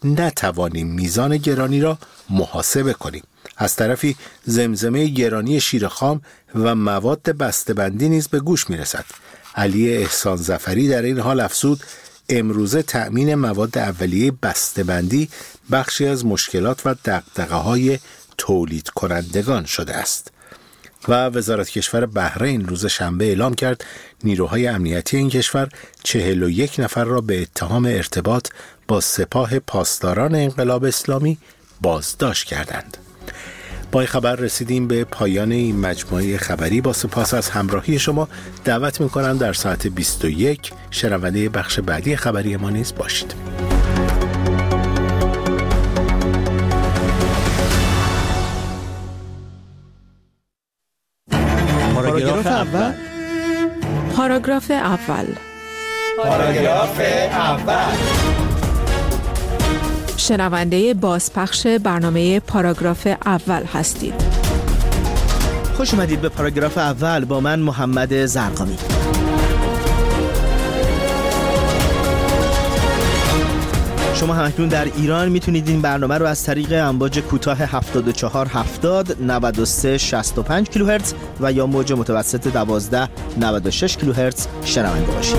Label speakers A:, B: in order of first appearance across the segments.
A: نتوانیم میزان گرانی را محاسبه کنیم. از طرفی زمزمه گرانی شیر خام و مواد بسته‌بندی نیز به گوش میرسد. علی احسان ظفری در این حال افزود امروزه تأمین مواد اولیه بسته‌بندی بخشی از مشکلات و دغدغه‌های تولید کنندگان شده است. و وزارت کشور بحرین روز شنبه اعلام کرد نیروهای امنیتی این کشور 41 نفر را به اتهام ارتباط با سپاه پاسداران انقلاب اسلامی بازداشت کردند. با این خبر رسیدیم به پایان این مجموعه خبری. با سپاس از همراهی شما دعوت می‌کنم در ساعت 21 شنونده بخش بعدی خبری ما نیز باشید.
B: پاراگراف اول.
C: پاراگراف اول.
B: پاراگراف اول.
C: شنونده بازپخش برنامه پاراگراف اول هستید.
D: خوش اومدید به پاراگراف اول با من محمد زرقامی. شما همکنون در ایران میتونید این برنامه رو از طریق امواج کوتاه 7470 93 65 کیلوهرتز و یا موج متوسط 12 96 کیلوهرتز شنونده باشید.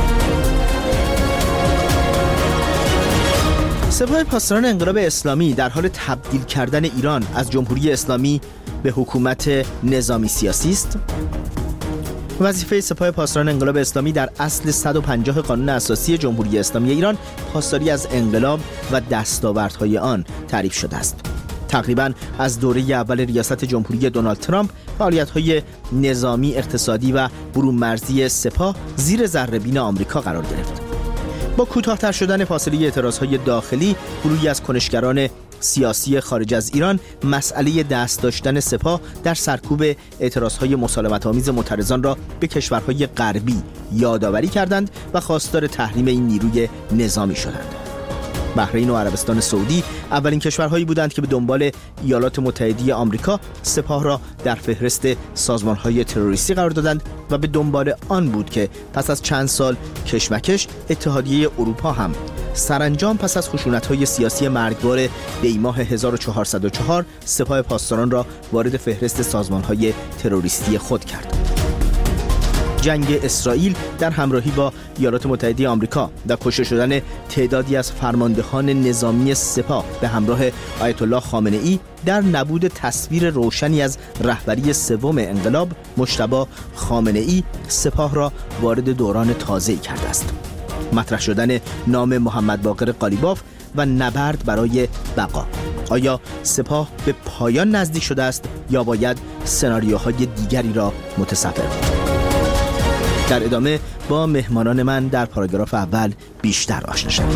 D: سپاه پاسداران انقلاب اسلامی در حال تبدیل کردن ایران از جمهوری اسلامی به حکومت نظامی سیاسی است. وظیفه سپاه پاسداران انقلاب اسلامی در اصل 150 قانون اساسی جمهوری اسلامی ایران پاسداری از انقلاب و دستاوردهای آن تعریف شده است. تقریباً از دوره اول ریاست جمهوری دونالد ترامپ فعالیت‌های نظامی، اقتصادی و برون مرزی سپاه زیر ذره‌بین آمریکا قرار گرفت. با کوتاه‌تر شدن فاصله اعتراضهای داخلی، گروهی از کنشگران سیاسی خارج از ایران مسئله دست داشتن سپاه در سرکوب اعتراضهای مسالمت‌آمیز معترضان را به کشورهای غربی یادآوری کردند و خواستار تحریم این نیروی نظامی شدند. بحرین و عربستان سعودی اولین کشورهایی بودند که به دنبال ایالات متحده آمریکا سپاه را در فهرست سازمان‌های تروریستی قرار دادند و به دنبال آن بود که پس از چند سال کشمکش اتحادیه اروپا هم سرانجام پس از خشونت‌های سیاسی مرگبار دی‌ماه 1404 سپاه پاسداران را وارد فهرست سازمان‌های تروریستی خود کرد. جنگ اسرائیل در همراهی با ایالات متحده آمریکا و کشته شدن تعدادی از فرماندهان نظامی سپاه به همراه آیت الله خامنه‌ای در نبود تصویر روشنی از رهبری سوم انقلاب مجتبی خامنه‌ای سپاه را وارد دوران تازه‌ای کرده است. مطرح شدن نام محمد باقر قالیباف و نبرد برای بقا. آیا سپاه به پایان نزدیک شده است یا باید سناریوهای دیگری را متصور بود؟ در ادامه با مهمانان من در پاراگراف اول بیشتر آشنا شویم.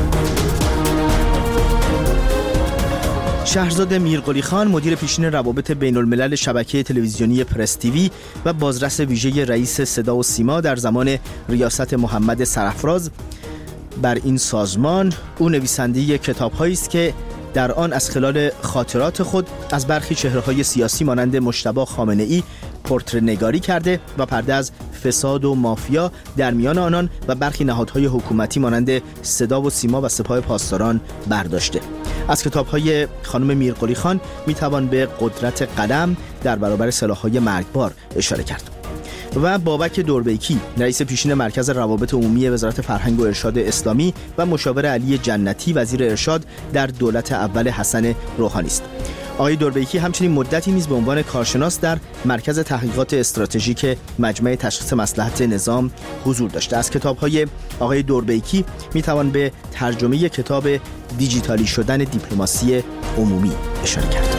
D: شهرزاد میرقلی خان، مدیر پیشین روابط بین الملل شبکه تلویزیونی پرس تیوی و بازرس ویژه رئیس صدا و سیما در زمان ریاست محمد سرافراز بر این سازمان، او نویسنده کتاب‌هایی است که در آن از خلال خاطرات خود از برخی چهره‌های سیاسی مانند مجتبی خامنه‌ای پورتره نگاری کرده و پرده از فساد و مافیا در میان آنان و برخی نهادهای حکومتی مانند صدا و سیما و سپاه پاسداران برداشته. از کتاب‌های خانم میرقلی خان میتوان به قدرت قلم در برابر سلاح‌های مرگبار اشاره کرد. و بابک دوربیکی، رئیس پیشین مرکز روابط عمومی وزارت فرهنگ و ارشاد اسلامی و مشاور علی جنتی وزیر ارشاد در دولت اول حسن روحانی است. آقای دوربیکی همچنین مدتی نیز به عنوان کارشناس در مرکز تحقیقات استراتژیک مجمع تشخیص مصلحت نظام حضور داشته. از کتاب‌های آقای دوربیکی میتوان به ترجمه کتاب دیجیتالی شدن دیپلماسی عمومی اشاره کرد.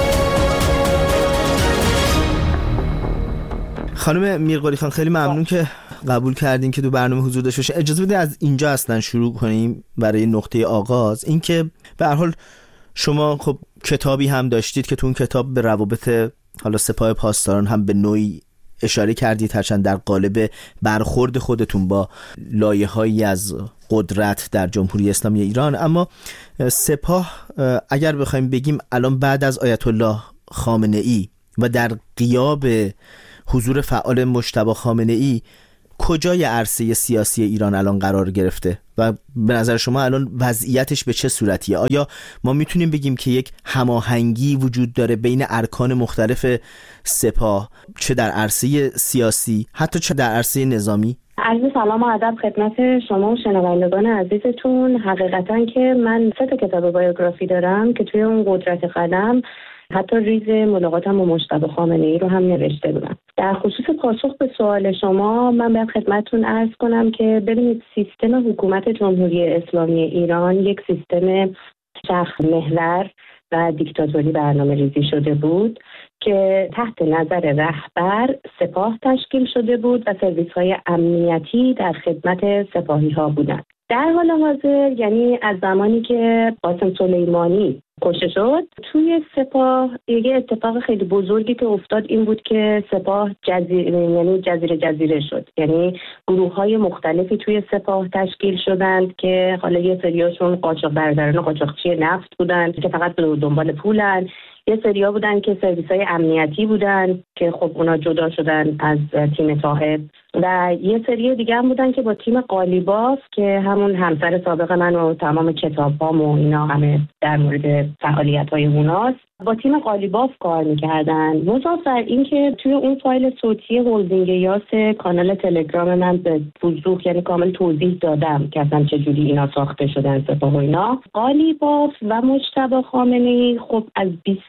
D: خانم میرقلی خان، خیلی ممنون که قبول کردین که تو برنامه حضور داشته باشین. اجازه بدید از اینجا اصلا شروع کنیم برای نقطه آغاز. اینکه به هر حال شما خب کتابی هم داشتید که تو اون کتاب به روابط حالا سپاه پاسداران هم به نوعی اشاره کردید، هرچند در قالب برخورد خودتون با لایه‌هایی از قدرت در جمهوری اسلامی ایران. اما سپاه اگر بخوایم بگیم الان بعد از آیت الله خامنه‌ای و در غیاب حضور فعال مجتبی خامنه‌ای کجای عرصه سیاسی ایران الان قرار گرفته و به نظر شما الان وضعیتش به چه صورتیه؟ آیا ما میتونیم بگیم که یک هماهنگی وجود داره بین ارکان مختلف سپاه، چه در عرصه سیاسی حتی چه در عرصه نظامی؟
E: عرض سلام و ادب خدمت شما و شنوندگان عزیزتون. حقیقتا که من 3 کتاب بایوگرافی دارم که توی اون قدرت قلم حتی ریز ملاقاتم با مجتبی خامنه‌ای رو هم نوشته بودم. در خصوص پاسخ به سوال شما من باید خدمتتون عرض کنم که ببینید سیستم حکومت جمهوری اسلامی ایران یک سیستم شخص محور و دیکتاتوری برنامه ریزی شده بود که تحت نظر رهبر سپاه تشکیل شده بود و سرویس‌های امنیتی در خدمت سپاهی‌ها بودند. در حال حاضر یعنی از زمانی که قاسم سلیمانی کشته شد توی سپاه یه اتفاق خیلی بزرگی که افتاد این بود که سپاه جزیره شد. یعنی گروه‌های مختلفی توی سپاه تشکیل شدند که حالا یه سریاشون برادران قاچاقچی نفت بودند که فقط دنبال پولن، یه سریا بودن که سرویس‌های امنیتی بودن که خب اونا جدا شدن از تیم طاهب و یه سری دیگه هم بودن که با تیم قالیباف که همون همسر سابق من و تمام کتاب‌هام و اینا همه در مورد فعالیت‌های اوناست، با تیم قالیباف کار می‌کردن. مضاف بر این که توی اون فایل صوتی هولدینگ یاس کانال تلگرام من به وضوح یعنی کامل توضیح دادم که اصلا چجوری اینا ساخته شدن سپاه و اینا. قالیباف و مجتبی خامنه‌ای خب از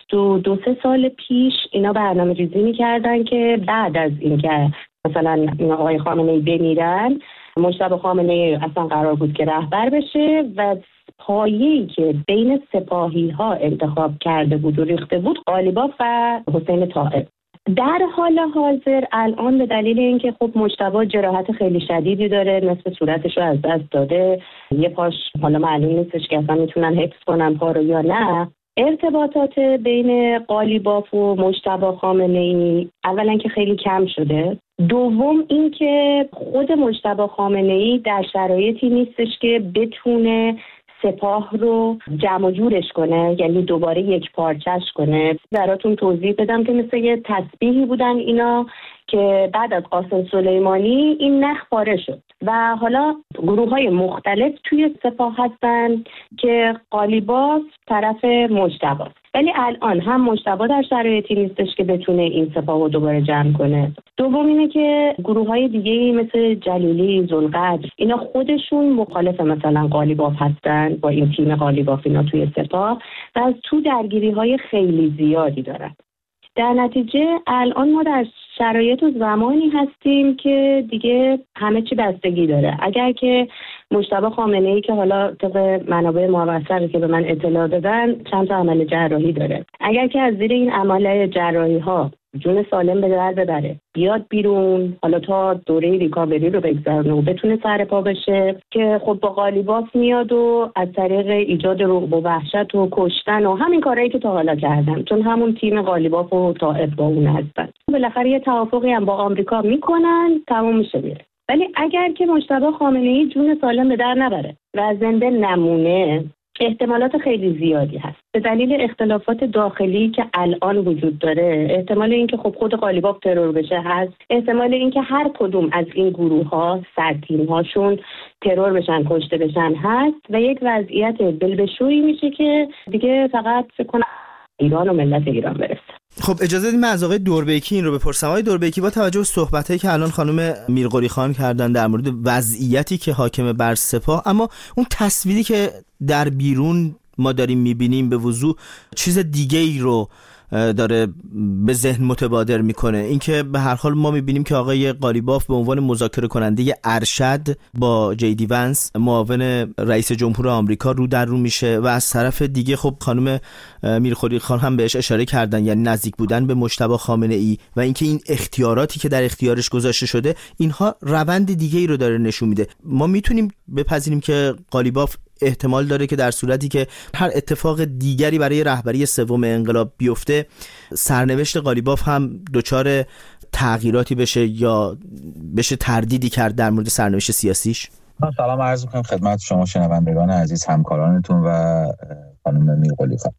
E: 22 سال پیش اینا برنامه ریزی می‌کردن که بعد از اینکه مثلا آقای خامنه‌ای بمیرن مجتبی خامنه‌ای اصلا قرار بود که رهبر بشه و پایه‌ای که بین سپاهی‌ها انتخاب کرده بود و ریخته بود قالیباف و حسین طاهب. در حال حاضر الان به دلیل اینکه خب مجتبی جراحت خیلی شدیدی داره، نصف صورتش رو از دست داده، یه پاش حالا معلوم نیستش که اصلا میتونن حفظ کنن پا رو یا نه، ارتباطات بین قالیباف و مجتبی خامنه‌ای اولا که خیلی کم شده، دوم این که خود مجتبی خامنه‌ای در شرایطی نیستش که بتونه سپاه رو جمع جورش کنه، یعنی دوباره یک پارچش کنه. براتون توضیح بدم که مثل یه تسبیحی بودن اینا که بعد از قاسم سلیمانی این نخ پاره شد و حالا گروه‌های مختلف توی سپاه هستن که قالیباف طرف مجتبی، ولی الان هم مجتبی در شرایطی نیستش که بتونه این سپاه رو دوباره جمع کنه. دوم اینه که گروه‌های دیگه‌ای مثل جلیلی، ذوالقدر اینا خودشون مخالف مثلا قالیباف هستن با این تیم قالیباف اینا توی سپاه و از تو درگیری‌های خیلی زیادی دارن. در نتیجه الان ما در شرایط و زمانی هستیم که دیگه همه چی بستگی داره. اگر که مجتبی خامنه‌ای که حالا طبق منابع موثقی که به من اطلاع دادن چند تا عمل جراحی داره، اگر که از زیر این عمل جراحی ها جون سالم به در ببره بیاد بیرون، حالا تا دوره ریکاوری رو بگذرونه و بتونه سر پا بشه، که خب با قالیباف میاد و از طریق ایجاد رعب و وحشت و کشتن و همین کارهایی که تا حالا کردن، چون همون تیم قالیباف و طائف با اون هستن، بالاخره یه توافقی هم با آمریکا میکنن، تمام میشه میره. ولی اگر که مجتبی خامنه‌ای جون سالم به در نبره و زنده نمونه، احتمالات خیلی زیادی هست به دلیل اختلافات داخلی که الان وجود داره. احتمال اینکه خب خود قالیباف ترور بشه هست، احتمال اینکه هر کدوم از این گروه ها سرتیم هاشون ترور بشن، کشته بشن هست و یک وضعیت بلبشویی میشه که دیگه فقط فکر کنم ایران و ملت ایران برسه.
D: خب اجازه بدید من از آقای دوربیکی این رو بپرسم. آقای دوربیکی، با توجه به صحبتایی که الان خانم میرقلی خان کردن در مورد وضعیتی که حاکم بر سپاه، اما اون تصویری که در بیرون ما داریم میبینیم به وضوح چیز دیگه ای رو داره به ذهن متبادر میکنه. اینکه به هر حال ما میبینیم که آقای قالیباف به عنوان مذاکره کننده ارشد با JD Vance معاون رئیس جمهور آمریکا رو در رو میشه و از طرف دیگه خب خانم میرقلی خان هم بهش اشاره کردن، یعنی نزدیک بودن به مجتبی خامنه‌ای و اینکه این اختیاراتی که در اختیارش گذاشته شده اینها روند دیگه ای رو داره نشون میده. ما میتونیم بپذیریم که قالیباف احتمال داره که در صورتی که هر اتفاق دیگری برای رهبری سوم انقلاب بیفته سرنوشت قالیباف هم دچار تغییراتی بشه یا بشه تردیدی کرد در مورد سرنوشت سیاسیش.
F: سلام عرض می‌کنم خدمت شما شنوندگان عزیز، همکارانتون و خانم میرقلی خان.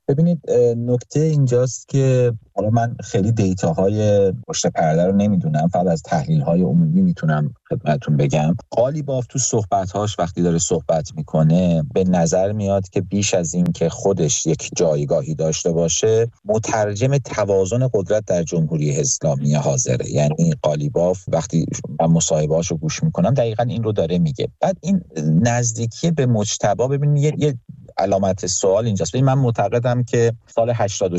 F: ببینید نکته اینجاست که حالا من خیلی دیتاهای پشت پرده رو نمیدونم، فقط از تحلیل‌های عمومی میتونم خدمتتون بگم. قالیباف تو صحبت‌هاش وقتی داره صحبت میکنه به نظر میاد که بیش از این که خودش یک جایگاهی داشته باشه، مترجم توازن قدرت در جمهوری اسلامی حاضره. یعنی قالیباف وقتی من مصاحبه‌هاشو گوش میکنم دقیقاً این رو داره میگه. بعد این نزدیکی به مجتبی، ببینید یه علامت سوال اینجاست. من معتقدم که سال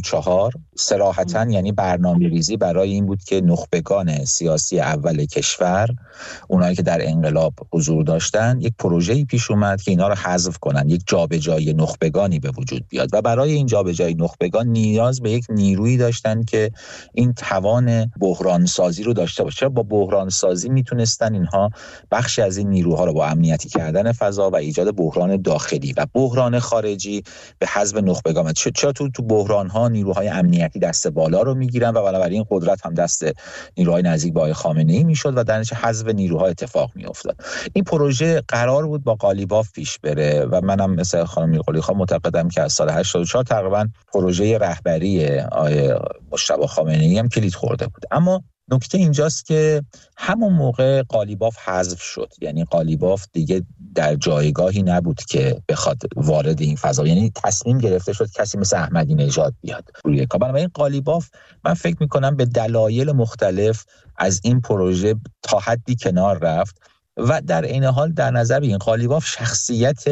F: 84 صراحتاً یعنی برنامه‌ریزی برای این بود که نخبگان سیاسی اول کشور، اونایی که در انقلاب حضور داشتن، یک پروژه‌ای پیش اومد که اینا رو حذف کنن، یک جابجایی نخبگانی به وجود بیاد و برای این جابجایی نخبگان نیاز به یک نیرویی داشتن که این توان بحران سازی رو داشته باشه. با بحران سازی میتونستن اینها بخشی از این نیروها رو با امنیتی کردن فضا و ایجاد بحران داخلی و بحران خارجی به حذف نخبگان. چرا تو بحران‌ها نیروهای امنیتی دست بالا رو میگیرن و بنابراین قدرت هم دست نیروهای نزدیک به آقای خامنه‌ای میشد و در نتیجه حذف نیروها اتفاق میافتاد. این پروژه قرار بود با قالیباف پیش بره و منم مثل خانم میرقلی خان معتقدم که از سال 84 تقریبا پروژه رهبری آقای مجتبی خامنه‌ای هم کلید خورده بود. اما نکته اینجاست که همون موقع قالیباف حذف شد. یعنی قالیباف دیگه در جایگاهی نبود که بخواد وارد این فضا، یعنی تصمیم گرفته شد کسی مثل احمدی نژاد بیاد روی کار. بنابراین قالیباف من فکر میکنم به دلایل مختلف از این پروژه تا حدی کنار رفت و در عین حال در نظر بگیرین قالیباف شخصیت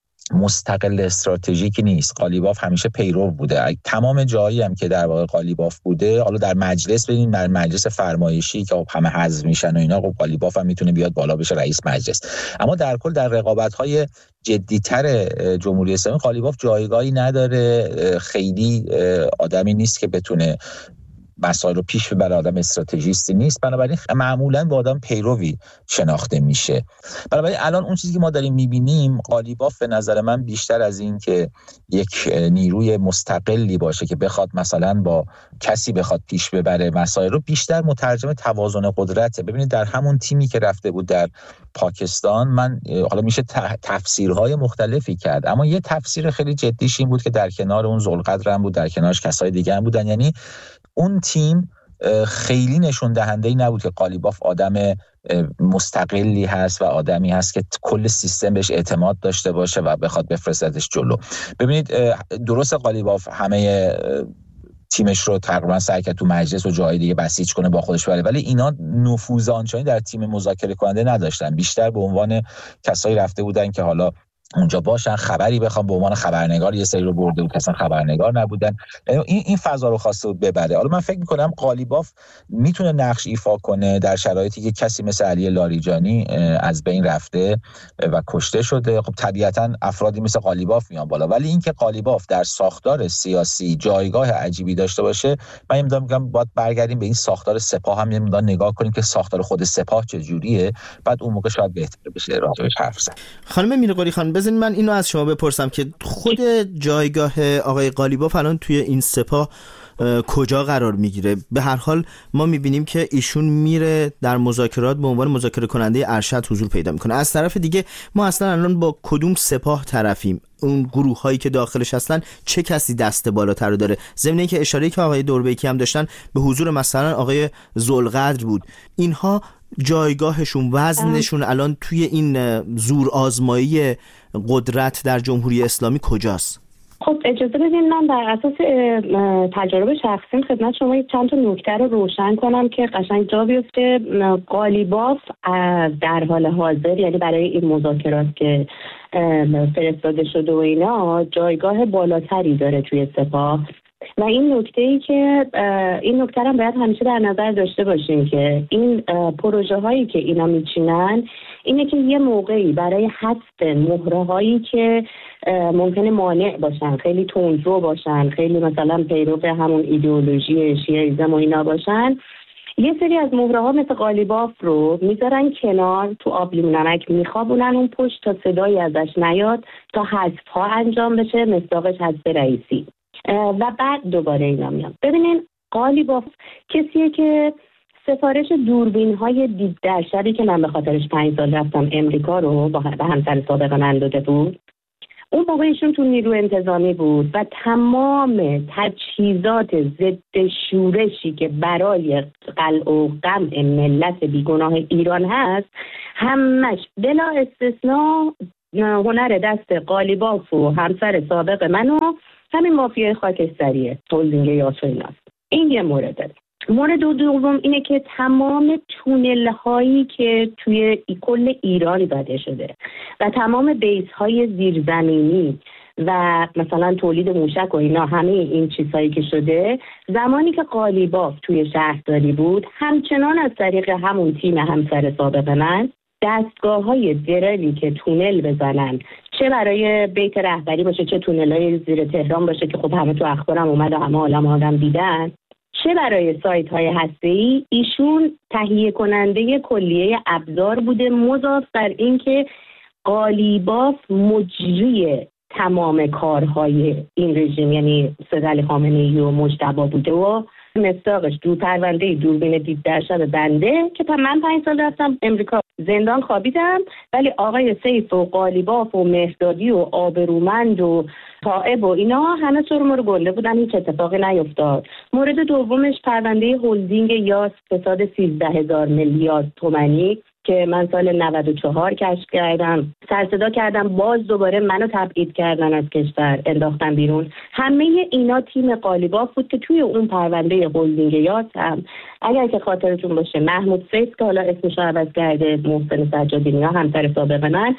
F: مستقل استراتژیکی نیست. قالیباف همیشه پیرو بوده. تمام جایی هم که در واقع قالیباف بوده، حالا در مجلس ببینید، در مجلس فرمایشی که همه حذف میشن و اینا، قالیباف هم میتونه بیاد بالا بشه رئیس مجلس. اما در کل در رقابت‌های جدی‌تر جمهوری اسلامی قالیباف جایگاهی نداره. خیلی آدمی نیست که بتونه مسائل رو پیش ببره، آدم استراتژیستی نیست، بنابراین معمولاً با آدم پیروی شناخته میشه. بنابراین الان اون چیزی که ما داریم میبینیم، قالیباف به نظر من بیشتر از این که یک نیروی مستقلی باشه که بخواد مثلا با کسی بخواد پیش ببره مسائل رو، بیشتر مترجم توازن قدرته. ببینید در همون تیمی که رفته بود در پاکستان، من حالا میشه تفسیرهای مختلفی کرد، اما یه تفسیر خیلی جدیش این بود که در کنار اون ذوالقدر هم بود، در کنارش کسای دیگه هم بودن. یعنی اون تیم خیلی نشون دهنده‌ای نبود که قالیباف آدم مستقلی هست و آدمی هست که کل سیستم بهش اعتماد داشته باشه و بخواد بفرستش جلو. ببینید درست قالیباف همه تیمش رو تقریبا سعی کرد تو مجلس و جای دیگه بسیج کنه با خودش بره، ولی اینا نفوذ آنچنانی در تیم مذاکره کننده نداشتن. بیشتر به عنوان کسایی رفته بودن که حالا اونجا باشن، خبری بخوام، به عنوان خبرنگار یه سری رو برده بود که اصلا خبرنگار نبودن. این فضا رو خواسته بود ببره. حالا من فکر می‌کنم قالیباف میتونه نقش ایفا کنه در شرایطی که کسی مثل علی لاریجانی از بین رفته و کشته شده. خب طبیعتاً افرادی مثل قالیباف میان بالا، ولی اینکه قالیباف در ساختار سیاسی جایگاه عجیبی داشته باشه، من میگم باید برگردیم به این ساختار سپاه هم نگاه کنیم که ساختار خود سپاه چه جوریه، بعد اون موقع شاید بهتر بشه راجعش حرف زد.
D: خانم میرقلی خان، بذارید من اینو از شما بپرسم که خود جایگاه آقای قالیباف الان توی این سپاه کجا قرار میگیره؟ به هر حال ما میبینیم که ایشون میره در مذاکرات به عنوان مذاکره کننده ارشد حضور پیدا میکنه. از طرف دیگه ما اصلا الان با کدوم سپاه طرفیم؟ اون گروه هایی که داخلش هستن چه کسی دست بالاتر رو داره؟ ضمن اینکه اشاره که آقای دوربیکی هم داشتن به حضور مثلا آقای ذوالقدر بود، اینها جایگاهشون، وزنشون الان توی این زور آزمایی قدرت در جمهوری اسلامی کجاست؟
E: خب اجازه بدین من بر اساس تجربه شخصیم خدمت شما چند تا نکته رو روشن کنم که قشنگ جا بیفته. قالیباف در حال حاضر، یعنی برای این مذاکرات که فرستاده شده و اینا، جایگاه بالاتری داره توی سپاه و این نکته‌ای که این نکته رو باید همیشه در نظر داشته باشیم که این پروژه هایی که اینا میچینن اینه که یه موقعی برای حذف مهره هایی که ممکنه مانع باشن، خیلی تندرو باشن، خیلی مثلا پیرو همون ایدئولوژی شیعیزم و اینا باشن، یه سری از مهره ها مثل قالیباف رو میذارن کنار، تو آب لیمو نمک میخوابونن اون پشت تا صدایی ازش نیاد، تا حذف ها انجام بشه، مصداقش حذف رئیسی و بعد دوباره اینا میان. ببینین قالیباف کسیه که سفارش دوربین های دید در شبی که من به خاطرش 5 سال رفتم امریکا رو به همسر سابق من داده بود. اون موقع ایشون تو نیرو انتظامی بود و تمام تجهیزات ضد شورشی که برای قلع و قمع ملت بیگناه ایران هست همش بلا استثنا هنر دست قالیباف و همسر سابق منو همین مافیای خاکستریه هلدینگ یاسویناست. این یه مورده. مورد دوم اینه که تمام تونل هایی که توی کل ایران زده شده و تمام بیس های زیرزمینی و مثلا تولید موشک و اینا، همه این چیزهایی که شده زمانی که قالیباف توی شهرداری بود، همچنان از طریق همون تیم همسر سابق من دستگاه‌های درلی که تونل بزنن، چه برای بیت رهبری باشه چه تونل‌های زیر تهران باشه که خب همه تو اخبارم اومد و همه عالم آدم دیدن، چه برای سایت‌های هسته‌ای، ایشون تهیه کننده کلیه ابزار بوده، مضاف بر این که قالیباف مجری تمام کارهای این رژیم یعنی سید علی خامنه‌ای و مجتبی بوده و مصداقش دور پرونده دوربین دید در شب بنده که من 5 سال رفتم امریکا زندان خوابیدم، ولی آقای سیف و قالیباف و مهردادی و آبرومند و طائب و اینا همه سرمو رو گنده بودن، هیچ اتفاقی نیفتاد. مورد دومش پرونده هلدینگ یاس فساد 13,000 میلیارد تومانی که من سال 94 کشف کردم، سرصدا کردم، باز دوباره منو تبعید کردن از کشور، انداختن بیرون. همه اینا تیم قالیباف بود که توی اون پرونده هلدینگ یاس هم اگر که خاطرتون باشه محمود سیف که حالا اسمش رو عوض کرده، محسن سجادینیا همسر سابق من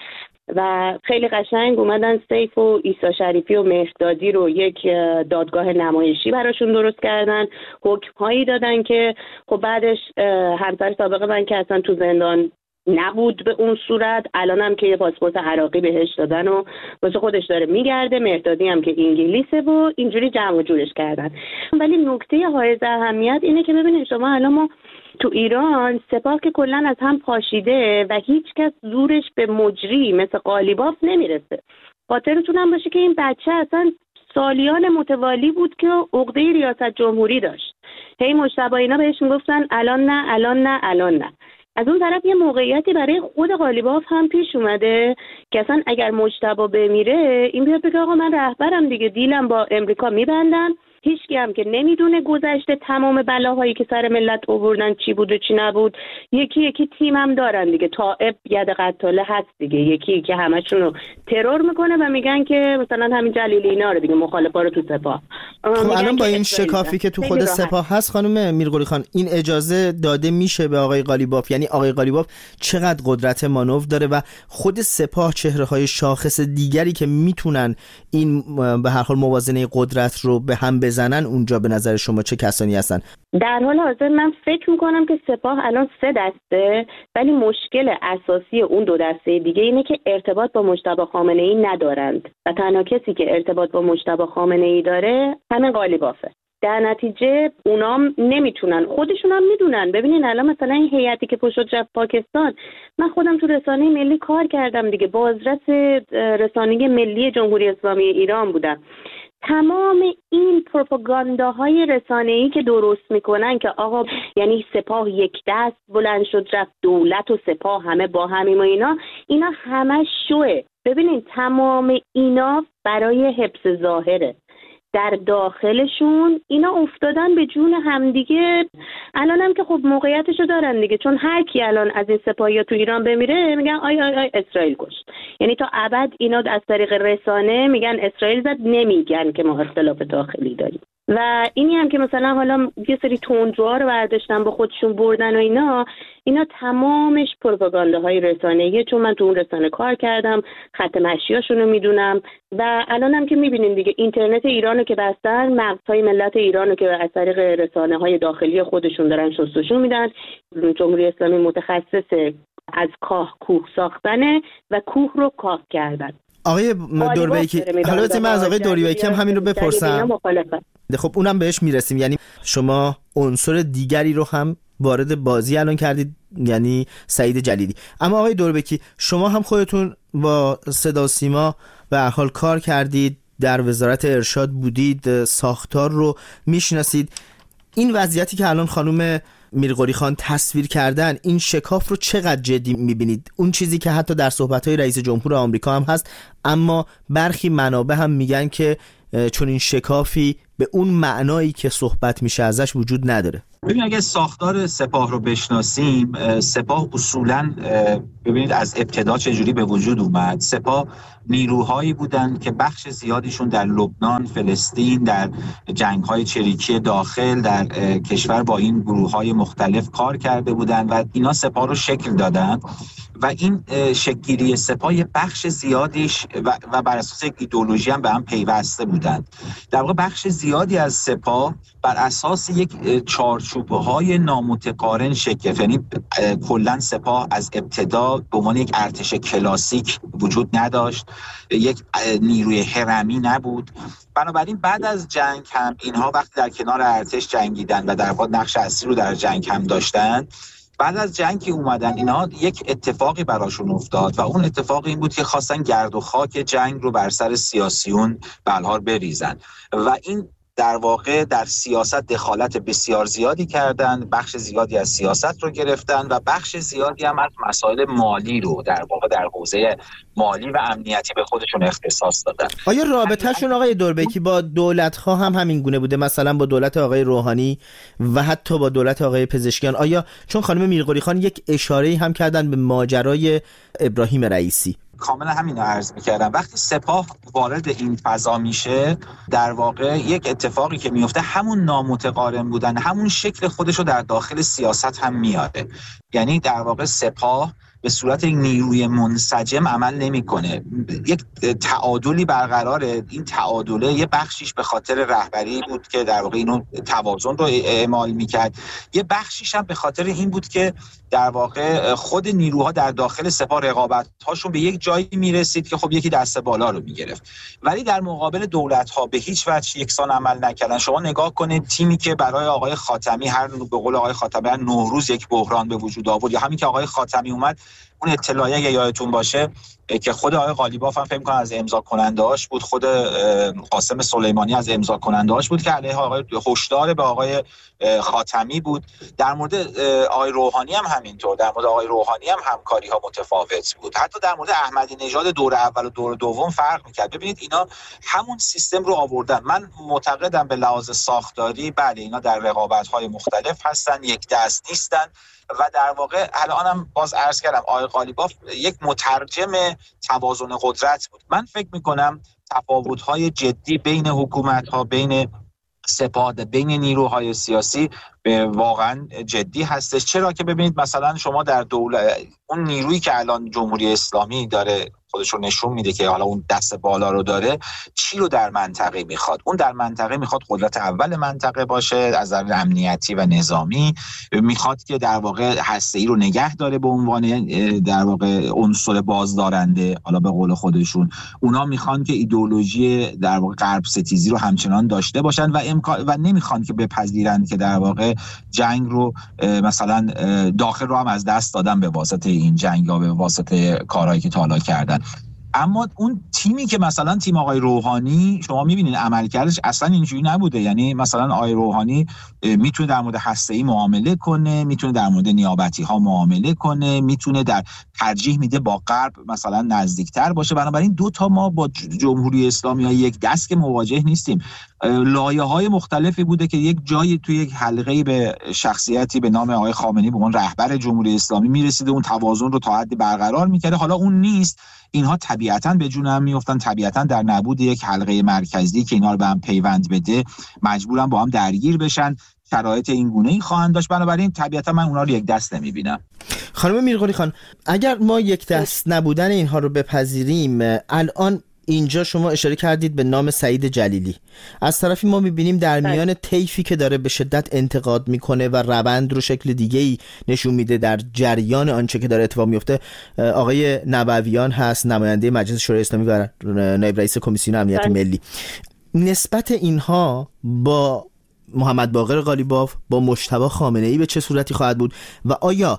E: و خیلی قشنگ اومدن سیف و عیسی شریفی و مهردادی رو یک دادگاه نمایشی براشون درست کردن، حکم‌هایی دادن که خب بعدش همسر سابق من که اصلا تو زندان نبود به اون صورت، الانم که یه پاسپورت عراقی بهش دادن و واسه خودش داره میگرده، مهردادی هم که انگلیسه و اینجوری جمع و جورش کردن. ولی نکته حائز اهمیت اینه که ببینید شما الان ما تو ایران سپاه که کلا از هم پاشیده و هیچ کس زورش به مجری مثل قالیباف نمیرسه. خاطرتون هم باشه که این بچه اصلا سالیان متوالی بود که عقده ریاست جمهوری داشت، هی مجتبی اینا بهش میگفتن الان نه الان نه الان نه. از اون طرف یه موقعیتی برای خود قالیباف هم پیش اومده که اصلا اگر مجتبی بمیره این بیاد بگه آقا من رهبرم دیگه، دیلم با امریکا میبندم، هیچکی هم که نمیدونه گذشته تمام بلاهایی که سر ملت آوردن چی بود و چی نبود. یکی تیم هم دارن دیگه، طائب ید قتاله هست دیگه، یکی که همشون رو ترور میکنه و میگن که مثلا همین جلیلی اینا رو دیگه مخالفا رو تو سپاه.
D: خب الان با این شکافی که تو خود سپاه هست خانم میرقلی خان، این اجازه داده میشه به آقای قالیباف؟ یعنی آقای قالیباف چقدر قدرت مانور داره و خود سپاه چهره‌های شاخص دیگری که میتونن این به هر حال موازنه قدرت رو به هم بزنن اونجا به نظر شما چه کسانی هستن؟
E: در حال حاضر من فکر میکنم که سپاه الان 3 دسته، ولی مشکل اساسی اون 2 دسته دیگه اینه که ارتباط با مجتبی خامنه‌ای ندارند و تنها کسی که ارتباط با مجتبی خامنه‌ای داره همین قالیبافه. در نتیجه اونام نمیتونن، خودشون هم میدونن. ببینین الان مثلا این هیئتی که پشت رفت پاکستان، من خودم تو رسانه ملی کار کردم دیگه، بازرس رسانه ملی جمهوری اسلامی ایران بودم. تمام این پروپاگانداهای رسانه‌ای که درست میکنن که آقا یعنی سپاه یک دست بلند شد رفت، دولت و سپاه همه با همیم و اینا همه شوه. ببینید تمام اینا برای حفظ ظاهره، در داخلشون اینا افتادن به جون همدیگه. الان هم که خب موقعیتشو دارن دیگه، چون هر کی الان از این سپاهیا تو ایران بمیره میگن آی اسرائیل کشت، یعنی تا ابد اینا از طریق رسانه میگن اسرائیل زد، نمیگن که ما اختلاف داخلی داریم. و اینی هم که مثلا حالا یه سری تندروها رو برداشتن با خودشون بردن و اینا تمامش پروپاگانداهای رسانه‌ایه، چون من تو اون رسانه کار کردم، خط مشیاشون رو میدونم. و الان هم که میبینین دیگه اینترنت ایرانو که بستن، مغزهای ملت ایرانو که از طریق رسانه‌های داخلی خودشون دارن شستشو میدن. جمهوری اسلامی متخصص از کاه کوه ساختنه و کوه رو کاه کردن.
D: آقای دوربیکی، حالا من از آقای دوربیکی هم همین رو بپرسم. خب اونم بهش میرسیم. یعنی شما عنصر دیگری رو هم وارد بازی الان کردید، یعنی سعید جلیلی. اما آقای دوربیکی شما هم خودتون با صدا سیما به هر حال کار کردید، در وزارت ارشاد بودید، ساختار رو میشناسید. این وضعیتی که الان خانم میرقلی خان تصویر کردن، این شکاف رو چقدر جدی میبینید؟ اون چیزی که حتی در صحبت‌های رئیس جمهور آمریکا هم هست، اما برخی منابع هم میگن که چون این شکافی به اون معنایی که صحبت میشه ازش وجود نداره.
F: ببین اگه ساختار سپاه رو بشناسیم، سپاه اصولاً ببینید از ابتدا چجوری به وجود اومد. سپاه نیروهایی بودن که بخش زیادیشون در لبنان، فلسطین، در جنگ‌های چریکی داخل در کشور با این گروه‌های مختلف کار کرده بودن و اینا سپاه رو شکل دادن و این شکل‌گیری سپاه یه بخش زیادیش و بر اساس یک ایدئولوژی هم به هم پیوسته بودند. در واقع بخش زیادی از سپاه بر اساس یک چارچوب‌های نامتقارن شکل، یعنی کلاً سپاه از ابتدا به عنوان یک ارتش کلاسیک وجود نداشت، یک نیروی هرمی نبود. بنابراین بعد از جنگ هم اینها وقتی در کنار ارتش جنگیدن و در واقع نقش اصلی رو در جنگ هم داشتن، بعد از جنگ که اومدن اینا یک اتفاقی براشون افتاد و اون اتفاق این بود که خواستن گرد و خاک جنگ رو بر سر سیاسیون بلهار بریزن و این در واقع در سیاست دخالت بسیار زیادی کردن، بخش زیادی از سیاست رو گرفتن و بخش زیادی هم از مسائل مالی رو در واقع در حوزه مالی و امنیتی به خودشون اختصاص دادن.
D: آیا رابطه‌شون آقای دوربکی با دولت‌ها هم همین گونه بوده؟ مثلا با دولت آقای روحانی و حتی با دولت آقای پزشکیان؟ آیا چون خانم میرقلی خان یک اشاره‌ای هم کردن به ماجرای ابراهیم رئیسی؟
F: کاملا همین رو عرض می‌کردم. وقتی سپاه وارد این فضا میشه، در واقع یک اتفاقی که میفته همون نامتقارن بودن، همون شکل خودش رو در داخل سیاست هم میاره. یعنی در واقع سپاه به صورت یک نیروی منسجم عمل نمی‌کنه. یک تعادلی برقراره. این تعادله یه بخشیش به خاطر رهبری بود که در واقع اینو توازن رو اعمال می‌کرد. یه بخشیش هم به خاطر این بود که در واقع خود نیروها در داخل سپاه رقابت‌هاشون به یک جایی میرسید که خب یکی دست بالا رو میگرفت. ولی در مقابل دولت‌ها به هیچ وجه یکسان عمل نکردن. شما نگاه کنید تیمی که برای آقای خاتمی به قول آقای خاتمی هر 9 روز یک بحران به وجود آورد، یا همین که آقای خاتمی اومد اون اطلاعیه یادتون باشه که خود آقای قالیباف هم فکر می‌کنم از امضا کننده‌اش بود، خود قاسم سلیمانی از امضا کننده‌اش بود که علیه آقای هشدار به آقای خاتمی بود. در مورد آقای روحانی هم همینطور، در مورد آقای روحانی هم همکاری‌ها متفاوت بود. حتی در مورد احمدی نژاد دور اول و دور دوم فرق می‌کرد. ببینید اینا همون سیستم رو آوردن. من معتقدم به لحاظ ساختاری بله اینا در رقابت‌های مختلف هستن، یک دست نیستن و در واقع الانم باز عرض کردم آقای قالیباف یک مترجم توازن قدرت بود. من فکر میکنم تفاوت‌های جدی بین حکومت‌ها، بین سپاه، بین نیروهای سیاسی واقعا جدی هستش. چرا که ببینید مثلا شما در دولت اون نیرویی که الان جمهوری اسلامی داره خودش رو نشون میده که حالا اون دست بالا رو داره، چی رو در منطقه میخواد؟ اون در منطقه میخواد قدرت اول منطقه باشه از نظر امنیتی و نظامی، میخواد که در واقع هسته‌ای رو نگه داره به عنوان در واقع عنصر بازدارنده. حالا به قول خودشون اونا میخوان که ایدئولوژی در واقع غرب ستیزی رو همچنان داشته باشن و نمیخوان که بپذیرن که در واقع جنگ رو مثلا داخل رو هم از دست دادن به واسطه این جنگ یا به واسطه کارهایی که تا حالا کردن. اما اون تیمی که مثلا تیم آقای روحانی شما میبینید عملکردش اصلا اینجوری نبوده. یعنی مثلا آقای روحانی میتونه در مورد هسته‌ای معامله کنه، میتونه در مورد نیابتی ها معامله کنه، میتونه در ترجیح میده با غرب مثلا نزدیکتر باشه. بنابراین دو تا ما با جمهوری اسلامی ها یک دست که مواجه نیستیم. لایه‌های مختلفی بوده که یک جایی توی یک حلقه‌ای به شخصیتی به نام آقای خامنه‌ای به عنوان رهبر جمهوری اسلامی میرسیده، اون توازن رو تا حدی برقرار می‌کرده. حالا اون نیست. اینها طبیعتاً به جون هم میافتن، طبیعتاً در نبود یک حلقه مرکزی که اینا رو به هم پیوند بده مجبورن با هم درگیر بشن. شرایط این گونه‌ای خواهند داشت. بنابراین طبیعتاً من اونها رو یک دست نمی‌بینم.
D: خانم میرقلی خان، اگر ما یک دست نبودن اینها رو بپذیریم، الان اینجا شما اشاره کردید به نام سعید جلیلی. از طرفی ما میبینیم در میان طیفی که داره به شدت انتقاد میکنه و روند رو شکل دیگه‌ای نشون میده در جریان آنچه که داره اتفاق میفته، آقای نبویان هست، نماینده مجلس شورای اسلامی و نایب رئیس کمیسیون امنیت ملی. نسبت اینها با محمد باقر قالیباف، با مجتبی خامنه‌ای به چه صورتی خواهد بود و آیا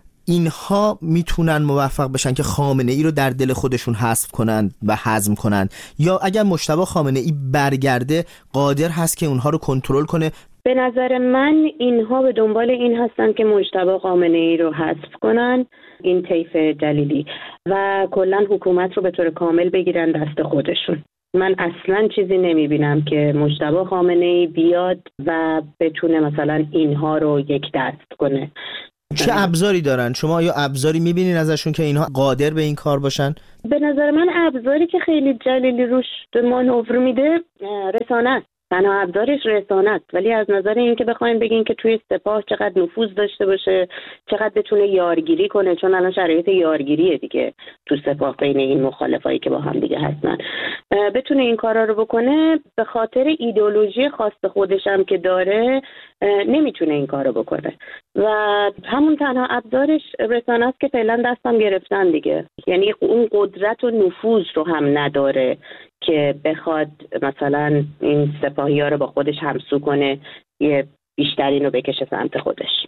D: اینها میتونن موفق بشن که خامنه‌ای رو در دل خودشون حذف کنن و هضم کنن، یا اگر مجتبی خامنه‌ای برگرده قادر هست که اونها رو کنترل کنه
E: به نظر من اینها به دنبال این هستن که مجتبی خامنه‌ای رو حذف کنن، این طیف جلیلی، و کلا حکومت رو به طور کامل بگیرن دست خودشون. من اصلا چیزی نمیبینم که مجتبی خامنه‌ای بیاد و بتونه مثلا اینها رو یک دست کنه.
D: چه ابزاری دارن؟ شما یا ابزاری میبینین ازشون که اینها قادر به این کار باشن؟
E: به نظر من ابزاری که خیلی جلیلی روش مانور میده رسانه است. تنها ابزارش رسانه است. ولی از نظر این که بخواین بگین که توی سپاه چقدر نفوذ داشته باشه، چقدر بتونه یارگیری کنه، چون الان شرایط یارگیریه دیگه تو سپاه بین این مخالفایی که با هم دیگه هستن، بتونه این کارا رو بکنه، به خاطر ایدئولوژی خاص خودش هم که داره نمیتونه این کارو بکنه و همون تنها ابزارش رسانه است که فعلا دستم گرفتن دیگه. یعنی اون قدرت و نفوذ رو هم نداره که بخواد مثلا این سپاهی‌ها رو با خودش همسو کنه، یه بیشترین رو بکشه سمت خودش.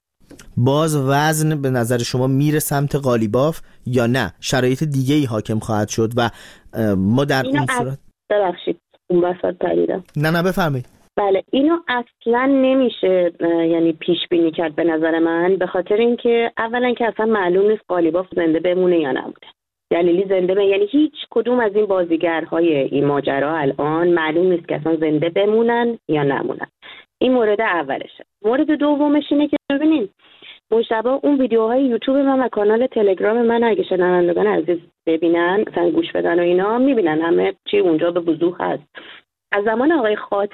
D: باز وزن به نظر شما میره سمت قالیباف یا نه شرایط دیگه‌ای حاکم خواهد شد و ما در این صورت
E: ببخشید اون وسط پریدم.
D: نه بفرمایید.
E: بله اینو اصلا نمیشه یعنی پیش بینی کرد به نظر من، به خاطر اینکه اولا که اصلا معلوم نیست قالیباف زنده بمونه یا نمونه. جلیلی زنده بمونه، یعنی هیچ کدوم از این بازیگرهای این ماجرا الان معلوم نیست که اصلا زنده بمونن یا نمونن. این مورد اولشه. مورد دومش اینه که ببینین مجتبی اون ویدیوهای یوتیوب من و کانال تلگرام من اگه شنوندگان عزیز ببینن مثلا گوش بدن و اینا میبینن همه چی اونجا به وضوح هست. از زمان آقای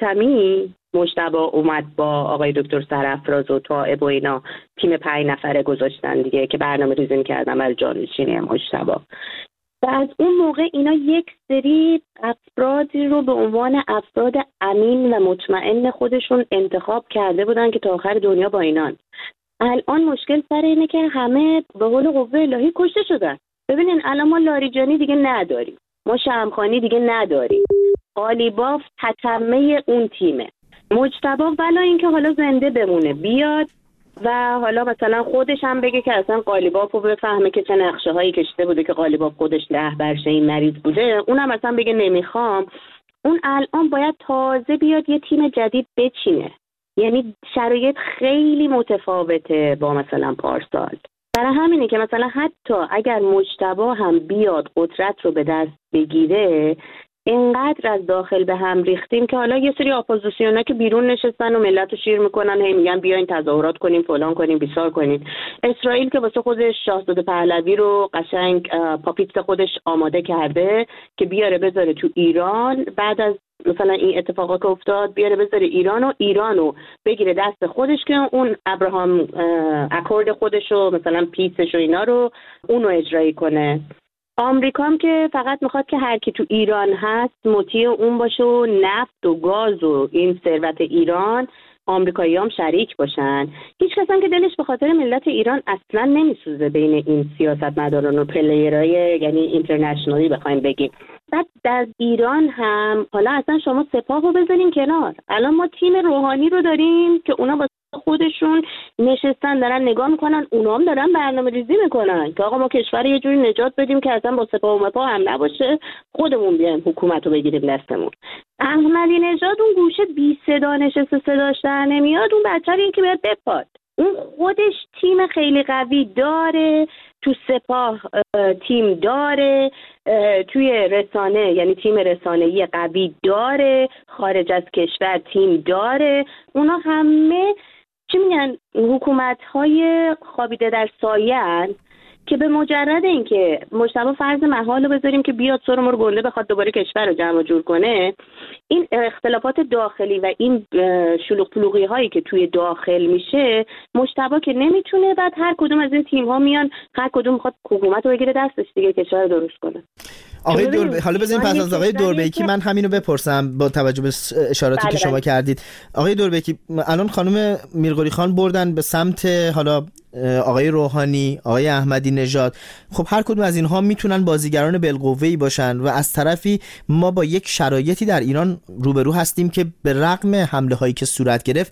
E: خاتمی مجتبی اومد با آقای دکتر سرافراز و طائب و اینا تیم 5 نفره گذاشتن دیگه که برنامه ریزی می‌کردن برای جانشینی مجتبی. و از اون موقع اینا یک سری افرادی رو به عنوان افراد امین و مطمئن خودشون انتخاب کرده بودن که تا آخر دنیا با اینان. الان مشکل سر اینه که همه به قول قوه الهی کشته شدن. ببینین الان ما لاریجانی دیگه نداریم، ما شمخانی دیگه نداریم، قالیباف تتمه اون تیمه. مجتبی ولی اینکه حالا زنده بمونه بیاد و حالا مثلا خودش هم بگه که اصلا قالیباف رو بفهمه که چه نقشه هایی کشیده بوده که قالیباف خودش رهبرش این مریض بوده، اونم مثلا بگه نمیخوام. اون الان باید تازه بیاد یه تیم جدید بچینه. یعنی شرایط خیلی متفاوته با مثلا پارسال. برای همینه که مثلا حتی اگر مجتبی هم بیاد قدرت رو به دست بگیره، اینقدر از داخل به هم ریختیم که حالا یه سری اپوزیسیونا که بیرون نشستن و ملت رو شیر میکنن، هی میگن بیاین تظاهرات کنیم، فلان کنیم، بیسار کنیم. اسرائیل که واسه خودش شاهزاده پهلوی رو قشنگ پاپیت خودش آماده کرده که بیاره بذاره تو ایران، بعد از مثلا این اتفاقا که افتاد بیاره بذاره ایرانو بگیره دست خودش که اون ابراهام اکورد خودشو مثلا پیسش و اینا رو اونو اجرایی کنه. آمریکا هم که فقط میخواد که هر کی تو ایران هست مطیع اون باشه و نفت و گاز و این ثروت ایران آمریکایی هم شریک باشن. هیچ کس هم که دلش به خاطر ملت ایران اصلا نمیسوزه بین این سیاستمداران و پلیرای یعنی اینترنشنالی بخوایم بگیم. بعد در ایران هم حالا اصلا شما سپاه رو بذارین کنار، الان ما تیم روحانی رو داریم که اونا با خودشون نشستن دارن نگاه میکنن، اونا هم دارن برنامه ریزی میکنن که آقا ما کشور یه جوری نجات بدیم که اصلا با سپاه و مپاه هم نباشه، خودمون بیایم حکومت رو بگیریم دستمون. احمدی نژاد اون گوشه بی صدا نشسته، صداش در نمیاد، اون بچه این که باید بپاد. اون خودش تیم خیلی قوی داره، تو سپاه تیم داره، توی رسانه یعنی تیم رسانه‌ای قوی داره، خارج از کشور تیم داره. اونا همه چی میگن حکومت‌های خوابیده در سایه که به مجرد اینکه مجتبی فرض محال رو بذاریم که بیاد سر مر گنده بخواد دوباره کشور رو جمع جور کنه، این اختلافات داخلی و این شلوغ پلوغی هایی که توی داخل میشه، مجتبی که نمیتونه، بعد هر کدوم از این تیم ها میان هر کدوم میخواد حکومت رو بگیره دستش دیگه کشور رو درست کنه.
D: آقای حالا بزنیم پس از آقای دوربیکی من همینو بپرسم با توجه به اشاراتی که شما کردید. آقای دوربیکی الان خانم میرقلی خان بردن به سمت حالا آقای روحانی، آقای احمدی نژاد، خب هر کدوم از اینها میتونن بازیگران بالقوه‌ای باشن و از طرفی ما با یک شرایطی در ایران روبرو هستیم که به رغم حمله هایی که صورت گرفت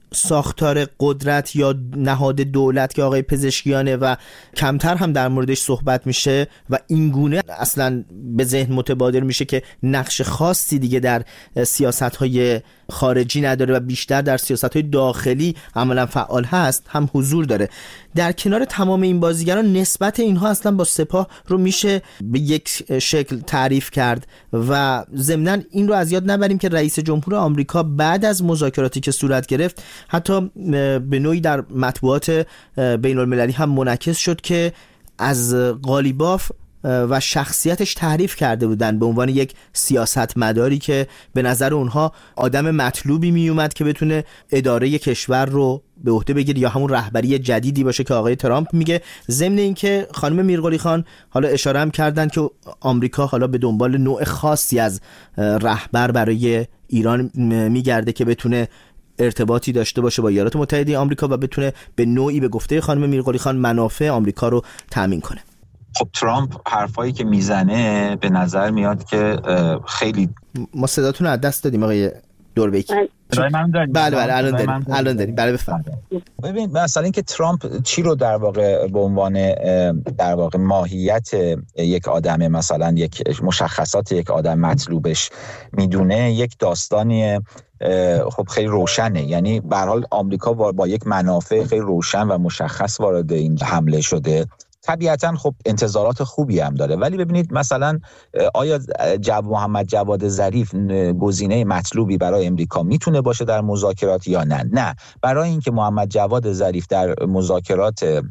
D: ساختار قدرت یا نهاد دولت که آقای پزشکیانه و کمتر هم در موردش صحبت میشه و اینگونه اصلا به ذهن متبادر میشه که نقش خاصی دیگه در سیاست‌های خارجی نداره و بیشتر در سیاست‌های داخلی عملاً فعال هست، هم حضور داره. در کنار تمام این بازیگران نسبت اینها اصلا با سپاه رو میشه به یک شکل تعریف کرد و ضمناً این رو از یاد نبریم که رئیس جمهور آمریکا بعد از مذاکراتی که صورت گرفت حتی به نوعی در مطبوعات بین المللی هم منعکس شد که از قالیباف و شخصیتش تعریف کرده بودن به عنوان یک سیاستمداری که به نظر اونها آدم مطلوبی می اومد که بتونه اداره کشور رو به عهده بگیره یا همون رهبری جدیدی باشه که آقای ترامپ میگه. ضمن اینکه خانم میرقلی خان حالا اشاره هم کردن که آمریکا حالا به دنبال نوع خاصی از رهبر برای ایران میگرده که بتونه ارتباطی داشته باشه با ایالات متحده آمریکا و بتونه به نوعی به گفته خانم میرقلی خان منافع آمریکا رو تامین کنه.
F: خب ترامپ حرفایی که میزنه به نظر میاد که خیلی
D: ما صداتون رو از دست دادیم آقای دوربیک. بله الان داریم. بله بفرمایید.
F: ببین مثلا اینکه ترامپ چی رو در واقع به عنوان در واقع ماهیت یک آدم، مثلا یک مشخصات یک آدم مطلوبش میدونه، یک داستانیه خب خیلی روشنه. یعنی به هر حال آمریکا با یک منافع خیلی روشن و مشخص وارد این حمله شده. طبیعتاً خب انتظارات خوبی هم داره، ولی ببینید مثلا آیا محمد جواد ظریف گزینه مطلوبی برای امریکا میتونه باشه در مذاکرات یا نه؟ برای اینکه محمد جواد ظریف در مذاکرات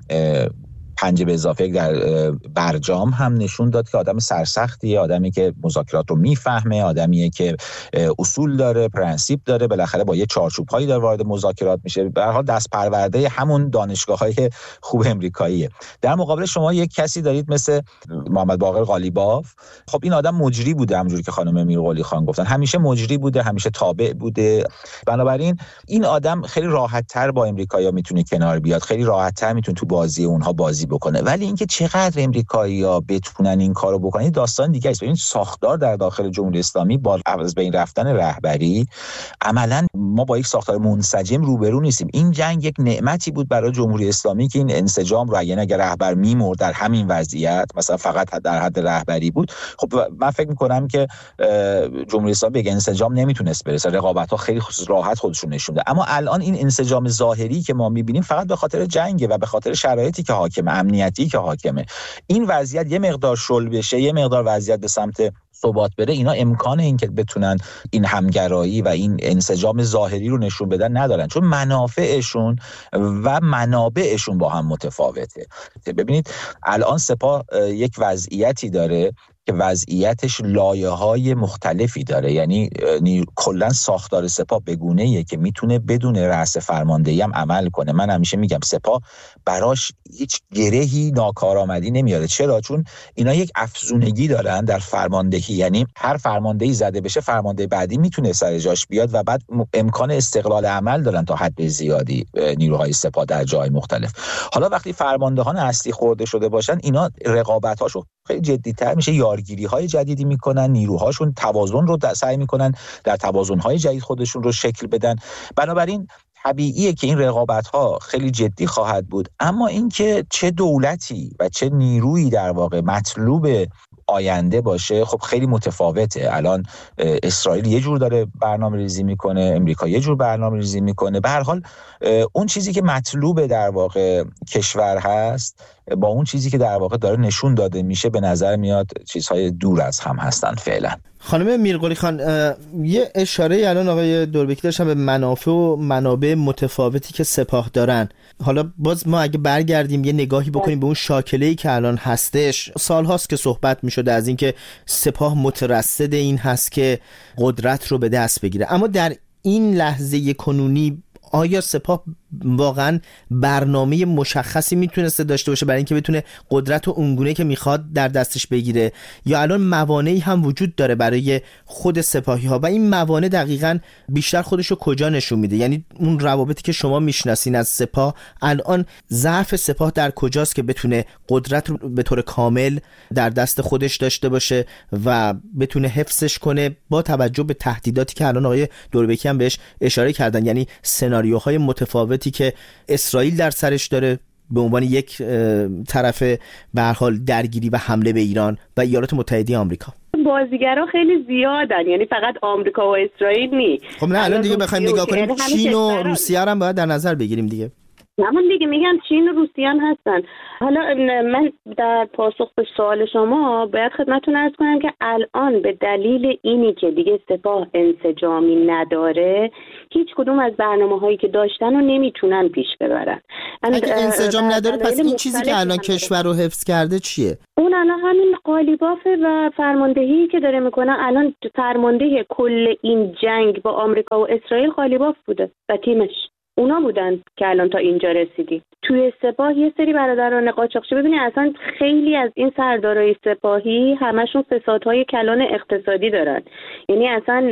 F: 5 به اضافه 1 در برجام هم نشون داد که آدم سرسختیه، آدمی که مذاکرات رو میفهمه، آدمیه که اصول داره، پرنسیپ داره، بالاخره با یه چارچوب‌هایی داره وارد مذاکرات میشه. به هر حال دست پرورده همون دانشگاه‌های خوب امریکاییه. در مقابل شما یک کسی دارید مثل محمد باقر قالیباف. خب این آدم مجری بوده، همونجوری که خانم میرقلی خان گفتن، همیشه مجری بوده، همیشه تابع بوده. بنابراین این آدم خیلی راحت‌تر با امریکایی‌ها میتونه کنار بیاد، خیلی راحت‌تر میتونه تو بازی اونها بازی بکنه. ولی اینکه چقدر امریکایی‌ها بتونن این کارو بکنن داستان دیگه است. ببین ساختار در داخل جمهوری اسلامی با از بین رفتن رهبری، عملاً ما با یک ساختار منسجم روبرو نیستیم. این جنگ یک نعمتی بود برای جمهوری اسلامی که این انسجام رو، یعنی اگر رهبر میمرد در همین وضعیت، مثلا فقط در حد رهبری بود، خب من فکر می‌کنم که جمهوری اسلامی به انسجام نمیتونست برسه. رقابت‌ها خیلی راحت خودشون نشون داد. اما الان این انسجام ظاهری که ما می‌بینیم فقط به خاطر جنگ و به خاطر شرایطی که حاکمه، امنیتی که حاکمه. این وضعیت یه مقدار شل بشه، یه مقدار وضعیت به سمت ثبات بره، اینا امکان این که بتونن این همگرایی و این انسجام ظاهری رو نشون بدن ندارن، چون منافعشون و منابعشون با هم متفاوته. ببینید الان سپاه یک وضعیتی داره که وضعیتش لایه‌های مختلفی داره. یعنی کلا ساختار سپاه به گونه‌ایه که میتونه بدون رأس فرماندهی هم عمل کنه. من همیشه میگم سپاه براش هیچ گرهی ناکارآمدی نمیاره. چرا؟ چون اینا یک افزونگی دارن در فرماندهی. یعنی هر فرماندهی زده بشه، فرمانده بعدی میتونه سر جاش بیاد و بعد امکان استقلال عمل دارن تا حد زیادی نیروهای سپاه در جای مختلف. حالا وقتی فرماندهان اصلی خورده شده باشن، اینا رقابت‌هاشو خیلی جدی‌تر میشه، یارگیری‌های جدیدی میکنن، نیروهاشون توازن رو سعی میکنن در توازن‌های جدید خودشون رو شکل بدن. بنابراین طبیعیه که این رقابت‌ها خیلی جدی خواهد بود. اما اینکه چه دولتی و چه نیرویی در واقع مطلوب آینده باشه خب خیلی متفاوته. الان اسرائیل یه جور داره برنامه‌ریزی میکنه، امریکا یه جور برنامه‌ریزی میکنه. به هر حال اون چیزی که مطلوب در واقع کشور هست با اون چیزی که در واقع داره نشون داده میشه به نظر میاد چیزهای دور از هم هستن فعلا.
D: خانم میرقلی خان، یه اشاره الان آقای دوربکی داشتن به منافع و منابع متفاوتی که سپاه دارن. حالا باز ما اگه برگردیم یه نگاهی بکنیم به اون شاکله‌ای که الان هستش، سال‌هاست که صحبت می‌شده از اینکه سپاه مترصد این هست که قدرت رو به دست بگیره. اما در این لحظه کنونی آیا سپاه واقعا برنامه مشخصی میتونسته داشته باشه برای اینکه بتونه قدرت و اونگونه که میخواد در دستش بگیره، یا الان موانعی هم وجود داره برای خود سپاهی ها و این موانع دقیقاً بیشتر خودشو کجا نشون میده؟ یعنی اون روابطی که شما میشناسین از سپاه، الان ضعف سپاه در کجاست که بتونه قدرت رو به طور کامل در دست خودش داشته باشه و بتونه حفظش کنه با توجه به تهدیداتی که الان آقای دوربکی هم بهش اشاره کردن، یعنی سناریوهای متفاوتی که اسرائیل در سرش داره به عنوان یک طرف به هر حال درگیری و حمله به ایران و ایالات متحده آمریکا.
E: بازیگرا خیلی زیادن، یعنی فقط آمریکا و اسرائیل نیست.
D: خب نه الان دیگه بخوایم نگاه کنیم چین و روسیه هم باید در نظر بگیریم دیگه.
E: همون دیگه میگم چین و روسیه هم هستن. حالا من در پاسخ به سوال شما باید خدمتتون عرض کنم که الان به دلیل اینی که دیگه سپاه انسجامی نداره، هیچ کدوم از برنامه‌هایی که داشتن رو نمیتونن پیش ببرن.
D: اگه انسجام نداره پس این چیزی که الان کشور رو حفظ کرده چیه؟
E: اون الان همین قالیبافه و فرماندهی که داره میکنه. الان فرمانده کل این جنگ با آمریکا و اسرائیل قالیباف بوده و تیمش. اونا بودن که الان تا اینجا رسیدیم. توی سپاه یه سری برادران قاچاقچی، ببینید اصلا خیلی از این سردارای سپاهی همشون فسادهای کلان اقتصادی دارن. یعنی اصلا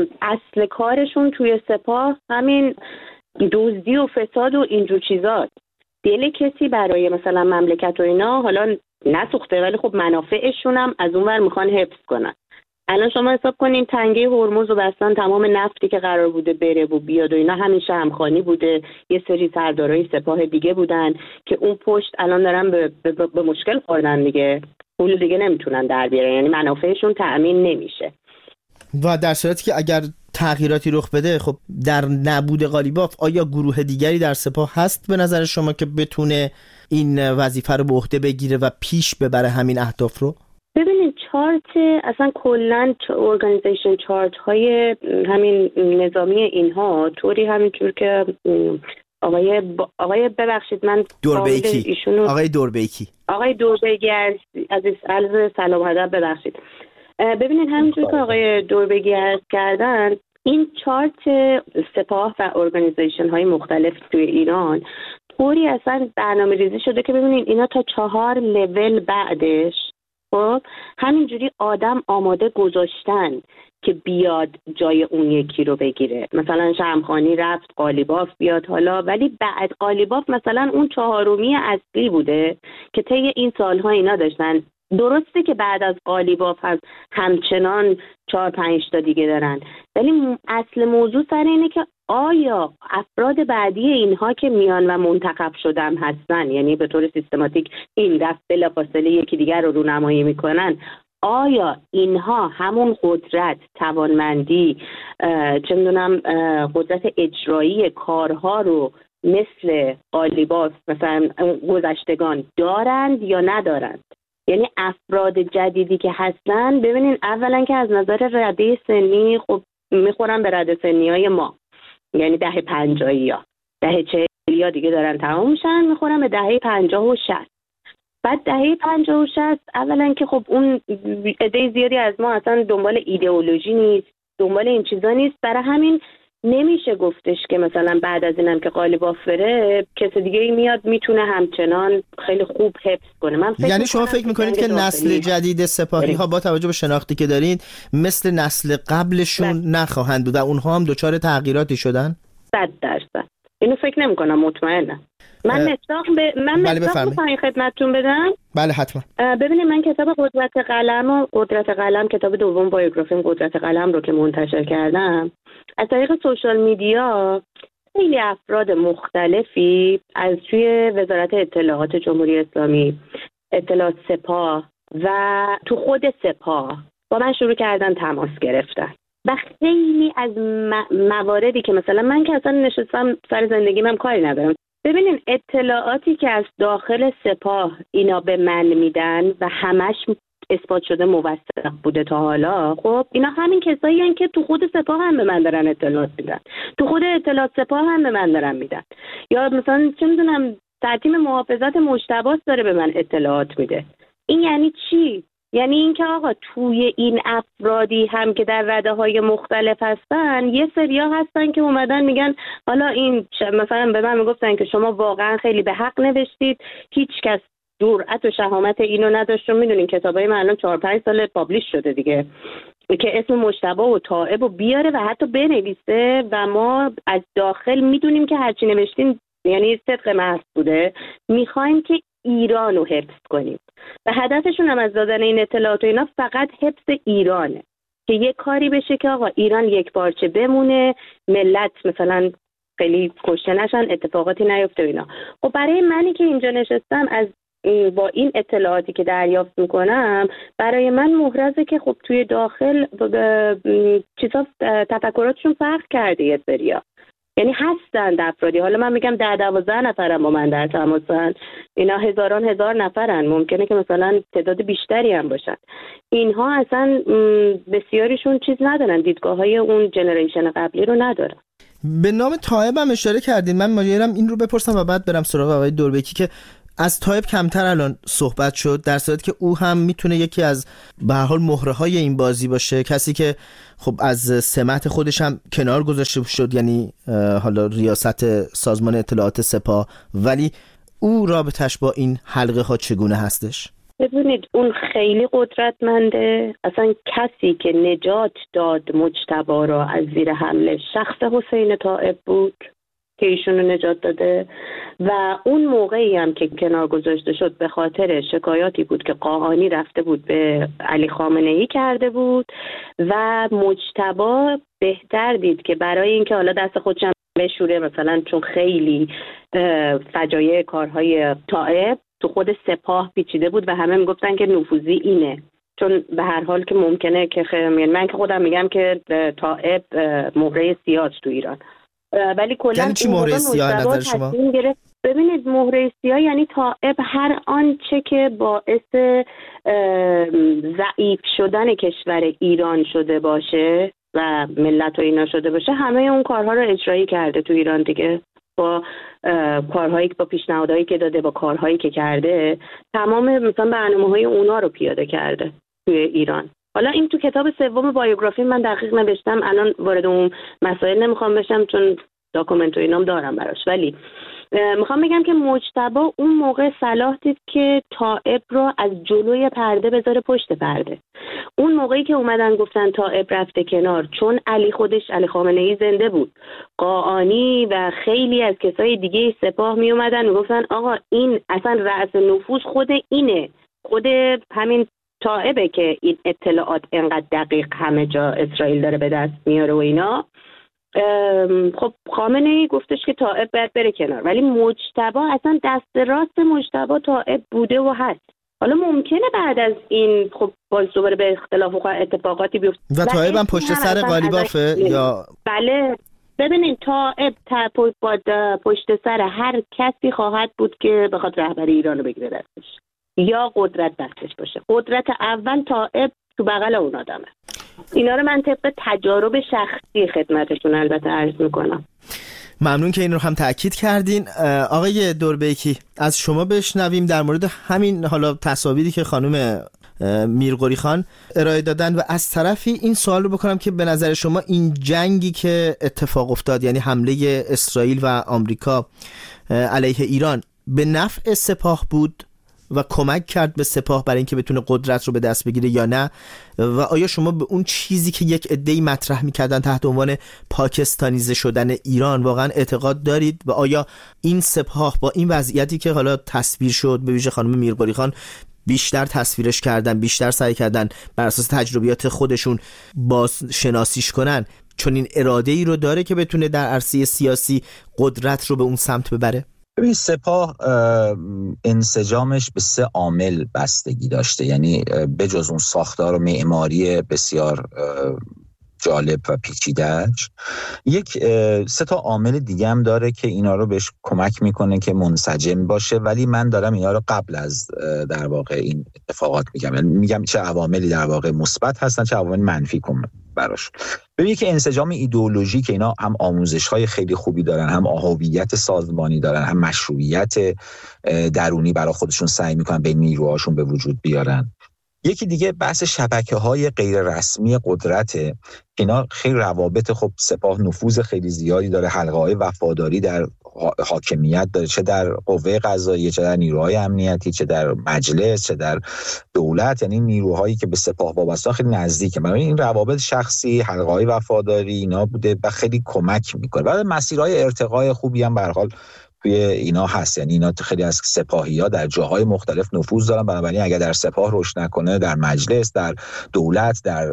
E: اصل کارشون توی سپاه همین دزدی و فساد و اینجور چیزات. دل کسی برای مثلا مملکت و اینا حالا نسوخته، ولی خب منافعشون هم از اون ور میخوان حفظ کنن. الان شما حساب کنین تنگه هرمز و بستن، تمام نفتی که قرار بوده بره و بیاد و اینا همیشه همخوانی بوده. یه سری سردارای سپاه دیگه بودن که اون پشت الان دارن به مشکل خوردن دیگه، پول دیگه نمیتونن در بیارن، یعنی منافعشون تأمین نمیشه.
D: و در صورتی که اگر تغییراتی رخ بده، خب در نبود قالیباف آیا گروه دیگری در سپاه هست به نظر شما که بتونه این وظیفه رو به عهده بگیره و پیش ببره همین اهداف رو؟
E: ببینید چارت اصلا کلن ارگانیزیشن چارت های همین نظامی اینها طوری همینجور که آقای ببخشید من
D: دوربیکی آقای دوربیکی
E: عزیز سلام ادب ببخشید. ببینید همینجور که آقای دوربیکی عرض کردن، این چارت سپاه و ارگانیزیشن های مختلف توی ایران طوری اصلا برنامه ریزی شده که ببینید اینا تا 4 لول بعدش خب همینجوری آدم آماده گذاشتن که بیاد جای اون یکی رو بگیره. مثلا شمخانی رفت قالیباف بیاد حالا، ولی بعد قالیباف مثلا اون 4می اصلی بوده که طی این سالها اینا داشتن. درسته که بعد از قالیباف هم همچنان 4-5 تا دیگه دارن، ولی اصل موضوع سر اینه که آیا افراد بعدی اینها که میان و منتخب شدن هستن، یعنی به طور سیستماتیک این دست بلافاصله یکی دیگر رو رونمایی میکنن، آیا اینها همون قدرت، توانمندی، چه میدونم قدرت اجرایی کارها رو مثل قالیباف مثلا گذشتگان دارند یا ندارند؟ یعنی افراد جدیدی که هستن، ببینین اولا که از نظر رده سنی خب میخورن به رده سنی های ما، یعنی دهه 50 ها، دهه 40 دیگه دارن تمام میشن، میخورن به دهه 50 و 60. بعد دهه 50 و 60 اولا که خب اون عده زیادی از ما اصلا دنبال ایدئولوژی نیست، دنبال این چیزا نیست، برای همین نمیشه گفتش که مثلا بعد از اینم که قالیباف بره کسی دیگه ای میاد میتونه همچنان خیلی خوب حفظ کنه.
D: یعنی شما فکر میکنید که نسل جدید سپاهی ها با توجه به شناختی که دارین مثل نسل قبلشون نخواهند بود و اونها هم دچار تغییراتی شدن؟
E: 100%. اینو فکر نمیکنم، مطمئنم. من مصداق خدمتتون بدم.
D: بله حتما.
E: ببینید من کتاب قدرت قلم کتاب دوم بایوگرافیم قدرت قلم رو که منتشر کردم، از طریق سوشال میدیا خیلی افراد مختلفی از توی وزارت اطلاعات جمهوری اسلامی، اطلاعات سپاه و تو خود سپاه با من شروع کردن تماس گرفتن و خیلی از مواردی که مثلا من که اصلا نشستم سر زندگیم هم کاری ندارم. ببینین اطلاعاتی که از داخل سپاه اینا به من میدن و همش اثبات شده موثق بوده تا حالا، خب اینا همین کسایی هستن که تو خود سپاه هم به من دارن اطلاعات میدن، تو خود اطلاعات سپاه هم به من دارن میدن، یا مثلا چه میدونم تیم محافظت مجتبی داره به من اطلاعات میده. این یعنی چی؟ یعنی اینکه آقا توی این افرادی هم که در رده مختلف هستن، یه سریا هستن که اومدن میگن حالا این مثلا به من میگفتن که شما واقعا خیلی به حق نوشتید، هیچ کس جرأت و شهامت اینو نداشت. میدونین کتابای من الان 4-5 سال پابلیش شده دیگه که اسم مجتبی و طائب رو بیاره و حتی بنویسه و ما از داخل میدونیم که هرچی نوشتین یعنی صدق محض بوده. میخوایم که ایران رو حفظ کنیم و هدفشون هم از دادن این اطلاعات و اینا فقط حفظ ایرانه، که یه کاری بشه که آقا ایران یک پارچه بمونه، ملت مثلا خیلی کشته نشن، اتفاقاتی نیفته و اینا. خب برای منی که اینجا نشستم از با این اطلاعاتی که دریافت میکنم، برای من محرزه که خب توی داخل چیزا تفکراتشون فرق کرده. یه سریا یعنی هستند افرادی، حالا من میگم 10-12 نفرن با من در تماسن، اینا هزار نفرن، ممکنه که مثلا تعداد بیشتری هم باشن. اینها اصلا بسیاریشون چیز ندارن، دیدگاه‌های اون جنریشن قبلی رو ندارن.
D: به نام طائب هم اشاره کردین، من ماجرام این رو بپرسم و بعد برم سراغ آقای دوربکی که از طائب کمتر الان صحبت شد، در صورتی که او هم میتونه یکی از به هر حال مهره‌های این بازی باشه، کسی که خب از سمت خودش هم کنار گذاشته شد، یعنی حالا ریاست سازمان اطلاعات سپاه، ولی او رابطش با این حلقه ها چگونه هستش؟
E: ببینید اون خیلی قدرتمنده. اصلا کسی که نجات داد مجتبی را از زیر حمله شخص حسین طائب بود که ایشونو نجات داده و اون موقعی هم که کنار گذاشته شد به خاطر شکایاتی بود که قاآنی رفته بود به علی خامنه‌ای کرده بود و مجتبی بهتر دید که برای اینکه حالا دست خودشم بشوره، مثلا چون خیلی فجایع کارهای طائب تو خود سپاه پیچیده بود و همه میگفتن که نفوذی اینه، چون به هر حال که ممکنه که من که خودم میگم که طائب مهره سیاه تو ایران، ولی کلا
D: یعنی چی مهره سیاه نظر شما؟
E: ببینید مهره سیاه یعنی طائب هر آنچه که باعث ضعیف شدن کشور ایران شده باشه و ملت و اینا شده باشه، همه اون کارها رو اجرایی کرده تو ایران دیگه، با کارهایی که با پیشنهادهایی که داده، با کارهایی که کرده، تمام مثلا برنامه‌های اونا رو پیاده کرده توی ایران. حالا این تو کتاب سوم بایوگرافی من دقیق نوشتم، الان وارد اون مسائل نمیخوام بشم چون داکومنت و اینام دارم براش، ولی میخوام بگم که مجتبی اون موقع صلاح دید که طائب رو از جلوی پرده بذاره پشت پرده. اون موقعی که اومدن گفتن طائب رفته کنار، چون علی خامنه‌ای زنده بود، قاآنی و خیلی از کسای دیگه سپاه می اومدن میگفتن آقا این اصلا رأس نفوذ خود اینه، خود همین طائبه که این اطلاعات اینقدر دقیق همه جا اسرائیل داره به دست میاره و اینا. خب خامنه‌ای گفتش که طائب باید بره کنار، ولی مجتبی اصلا دست راست مجتبی طائب بوده و هست. حالا ممکنه بعد از این خب باز دوباره به اختلاف و اتفاقاتی بیفته
D: و طائب هم پشت سر قالیبافه یا
E: بله. ببینید طائب پشت سر هر کسی خواهد بود که بخواد رهبری ایران رو بگیره دستش یا قدرت دستش باشه. قدرت اول طائب تو بغل اون آدمه. اینا رو من طبق تجارب شخصی خدمتشون البته عرض میکنم.
D: ممنون که این رو هم تأکید کردین. آقای دوربکی از شما بشنویم در مورد همین حالا تصاویری که خانم میرقلی خان ارائه دادن و از طرفی این سوال رو بکنم که به نظر شما این جنگی که اتفاق افتاد، یعنی حمله اسرائیل و آمریکا علیه ایران، به نفع سپاه بود و کمک کرد به سپاه برای اینکه بتونه قدرت رو به دست بگیره یا نه؟ و آیا شما به اون چیزی که یک عده‌ای مطرح می‌کردن تحت عنوان پاکستانیزه شدن ایران واقعا اعتقاد دارید؟ و آیا این سپاه با این وضعیتی که حالا تصویر شد، به ویژه خانم میرقلی خان بیشتر تصویرش کردن، بیشتر سعی کردن بر اساس تجربیات خودشون باز شناسیش کنن، چون این اراده‌ای رو داره که بتونه در عرصه سیاسی قدرت رو به اون سمت ببره؟
F: ببین سپاه انسجامش به 3 عامل بستگی داشته، یعنی بجز اون ساختار و معماری بسیار جالب و پیچیده‌اش، 3 تا عامل دیگه هم داره که اینا رو بهش کمک میکنه که منسجم باشه، ولی من دارم اینا رو قبل از در واقع این اتفاقات میگم، یعنی میگم چه عواملی در واقع مثبت هستن چه عوامل منفی براش. ببینید که انسجام ایدئولوژی که اینا هم آموزش‌های خیلی خوبی دارن، هم هویت سازمانی دارن، هم مشروعیت درونی برای خودشون سعی میکنن به نیروهاشون به وجود بیارن. یکی دیگه بحث شبکه‌های غیر رسمی قدرته. اینا خیلی روابط، خب سپاه نفوذ خیلی زیادی داره، حلقه‌های وفاداری در حاکمیت داره، چه در قوه قضاییه، چه در نیروهای امنیتی، چه در مجلس، چه در دولت. یعنی نیروهایی که به سپاه وابسته خیلی نزدیکه. برای این روابط شخصی، حلقه‌های وفاداری اینا بوده و خیلی کمک میکنه. بعد مسیرهای ارتقای خوبی هم به هر حال توی اینا هست. یعنی اینا خیلی از سپاهی‌ها در جاهای مختلف نفوذ دارن، بنابراین اگر در سپاه رشد نکنه، در مجلس، در دولت، در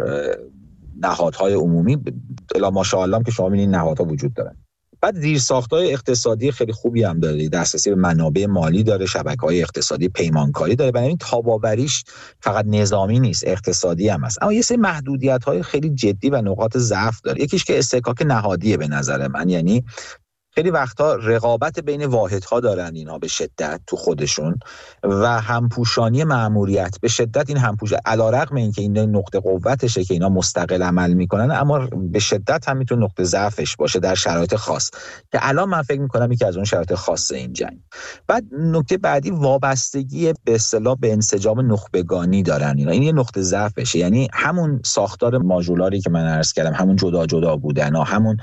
F: نهادهای عمومی الا ماشاءالله که شما می‌بینید نهادها وجود دارن. بعد زیرساخت‌های اقتصادی خیلی خوبی هم داره، دسترسی به منابع مالی داره، شبکه‌های اقتصادی پیمانکاری داره. بنابراین تاب‌آوریش فقط نظامی نیست، اقتصادی هم است. اما یه سری محدودیت‌های خیلی جدی و نقاط ضعف داره. یکیش که استحکاک نهادیه به نظر من. یعنی خیلی وقتا رقابت بین واحدها دارن اینا به شدت تو خودشون و همپوشانی مأموریت به شدت. این همپوشانی علیرغم اینکه این نقطه قوتشه که اینا مستقل عمل میکنن، اما به شدت هم میتونه نقطه ضعفش باشه در شرایط خاص که الان من فکر میکنم یکی از اون شرایط خاص این جنگ. بعد نکته بعدی وابستگی به اصطلاح به انسجام نخبگانی دارن اینا. این یه نقطه ضعفشه. یعنی همون ساختار ماژولاری که من عرض کردم، همون جدا جدا بودن، همون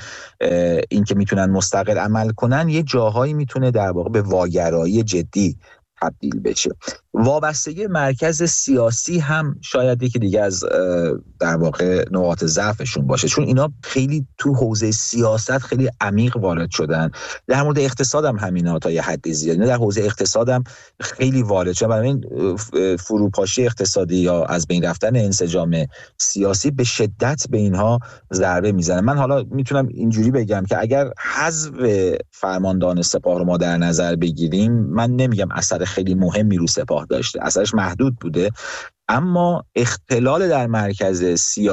F: این که میتونن مستقل عمل کنن، یه جاهایی میتونه در واقع به واگرایی جدی تبدیل بشه. وابستگی مرکز سیاسی هم شاید یکی دیگه از در واقع نقاط ضعفشون باشه، چون اینا خیلی تو حوزه سیاست خیلی عمیق وارد شدن. در مورد اقتصاد هم همینا تا یه حد زیادی، در حوزه اقتصاد هم خیلی وارد شدن. برای این فروپاشی اقتصادی یا از بین رفتن انسجام سیاسی به شدت به اینها ضربه میزنه. من حالا میتونم اینجوری بگم که اگر حذف فرماندهان سپاه رو ما در نظر بگیریم، من نمیگم اثر خیلی مهمی رو سپاه داشته، اثرش محدود بوده، اما اختلال در مرکز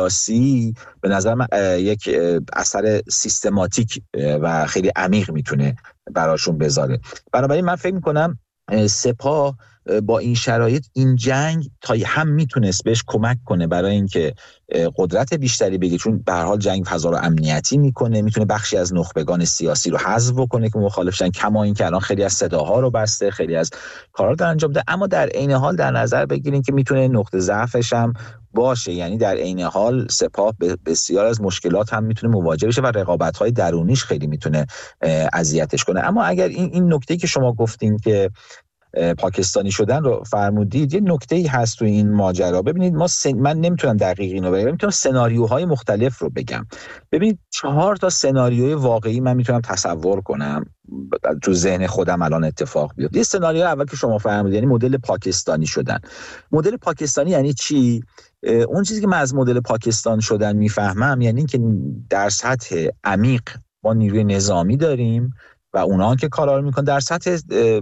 F: سیاسی به نظر من یک اثر سیستماتیک و خیلی عمیق میتونه براشون بذاره. بنابراین من فکر میکنم سپاه با این شرایط این جنگ تا هم میتونست بهش کمک کنه برای اینکه قدرت بیشتری بگیره، چون به هر حال جنگ فضا رو امنیتی میکنه، میتونه بخشی از نخبگان سیاسی رو حذف کنه که مخالفشن، کما اینکه الان خیلی از صداها رو بسته، خیلی از کارا رو انجام ده. اما در عین حال در نظر بگیریم که میتونه نقطه ضعفش هم باشه. یعنی در عین حال سپاه بسیار از مشکلات هم میتونه مواجه بشه و رقابت‌های درونیش خیلی میتونه اذیتش کنه. اما اگر این نکته‌ای که شما گفتین که پاکستانی شدن رو فرمودید، یه نکته‌ای هست تو این ماجرا. ببینید من نمیتونم دقیق اینو بگم، میتونم سناریوهای مختلف رو بگم. ببینید 4 تا سناریوی واقعی من میتونم تصور کنم تو ذهن خودم الان اتفاق بیفته. یه سناریو اول که شما فرمودید، یعنی مدل پاکستانی شدن. مدل پاکستانی یعنی چی؟ اون چیزی که من از مدل پاکستان شدن میفهمم یعنی که در سطح عمیق ما نیروی نظامی داریم و اونا که کارا رو میکنن، در سطح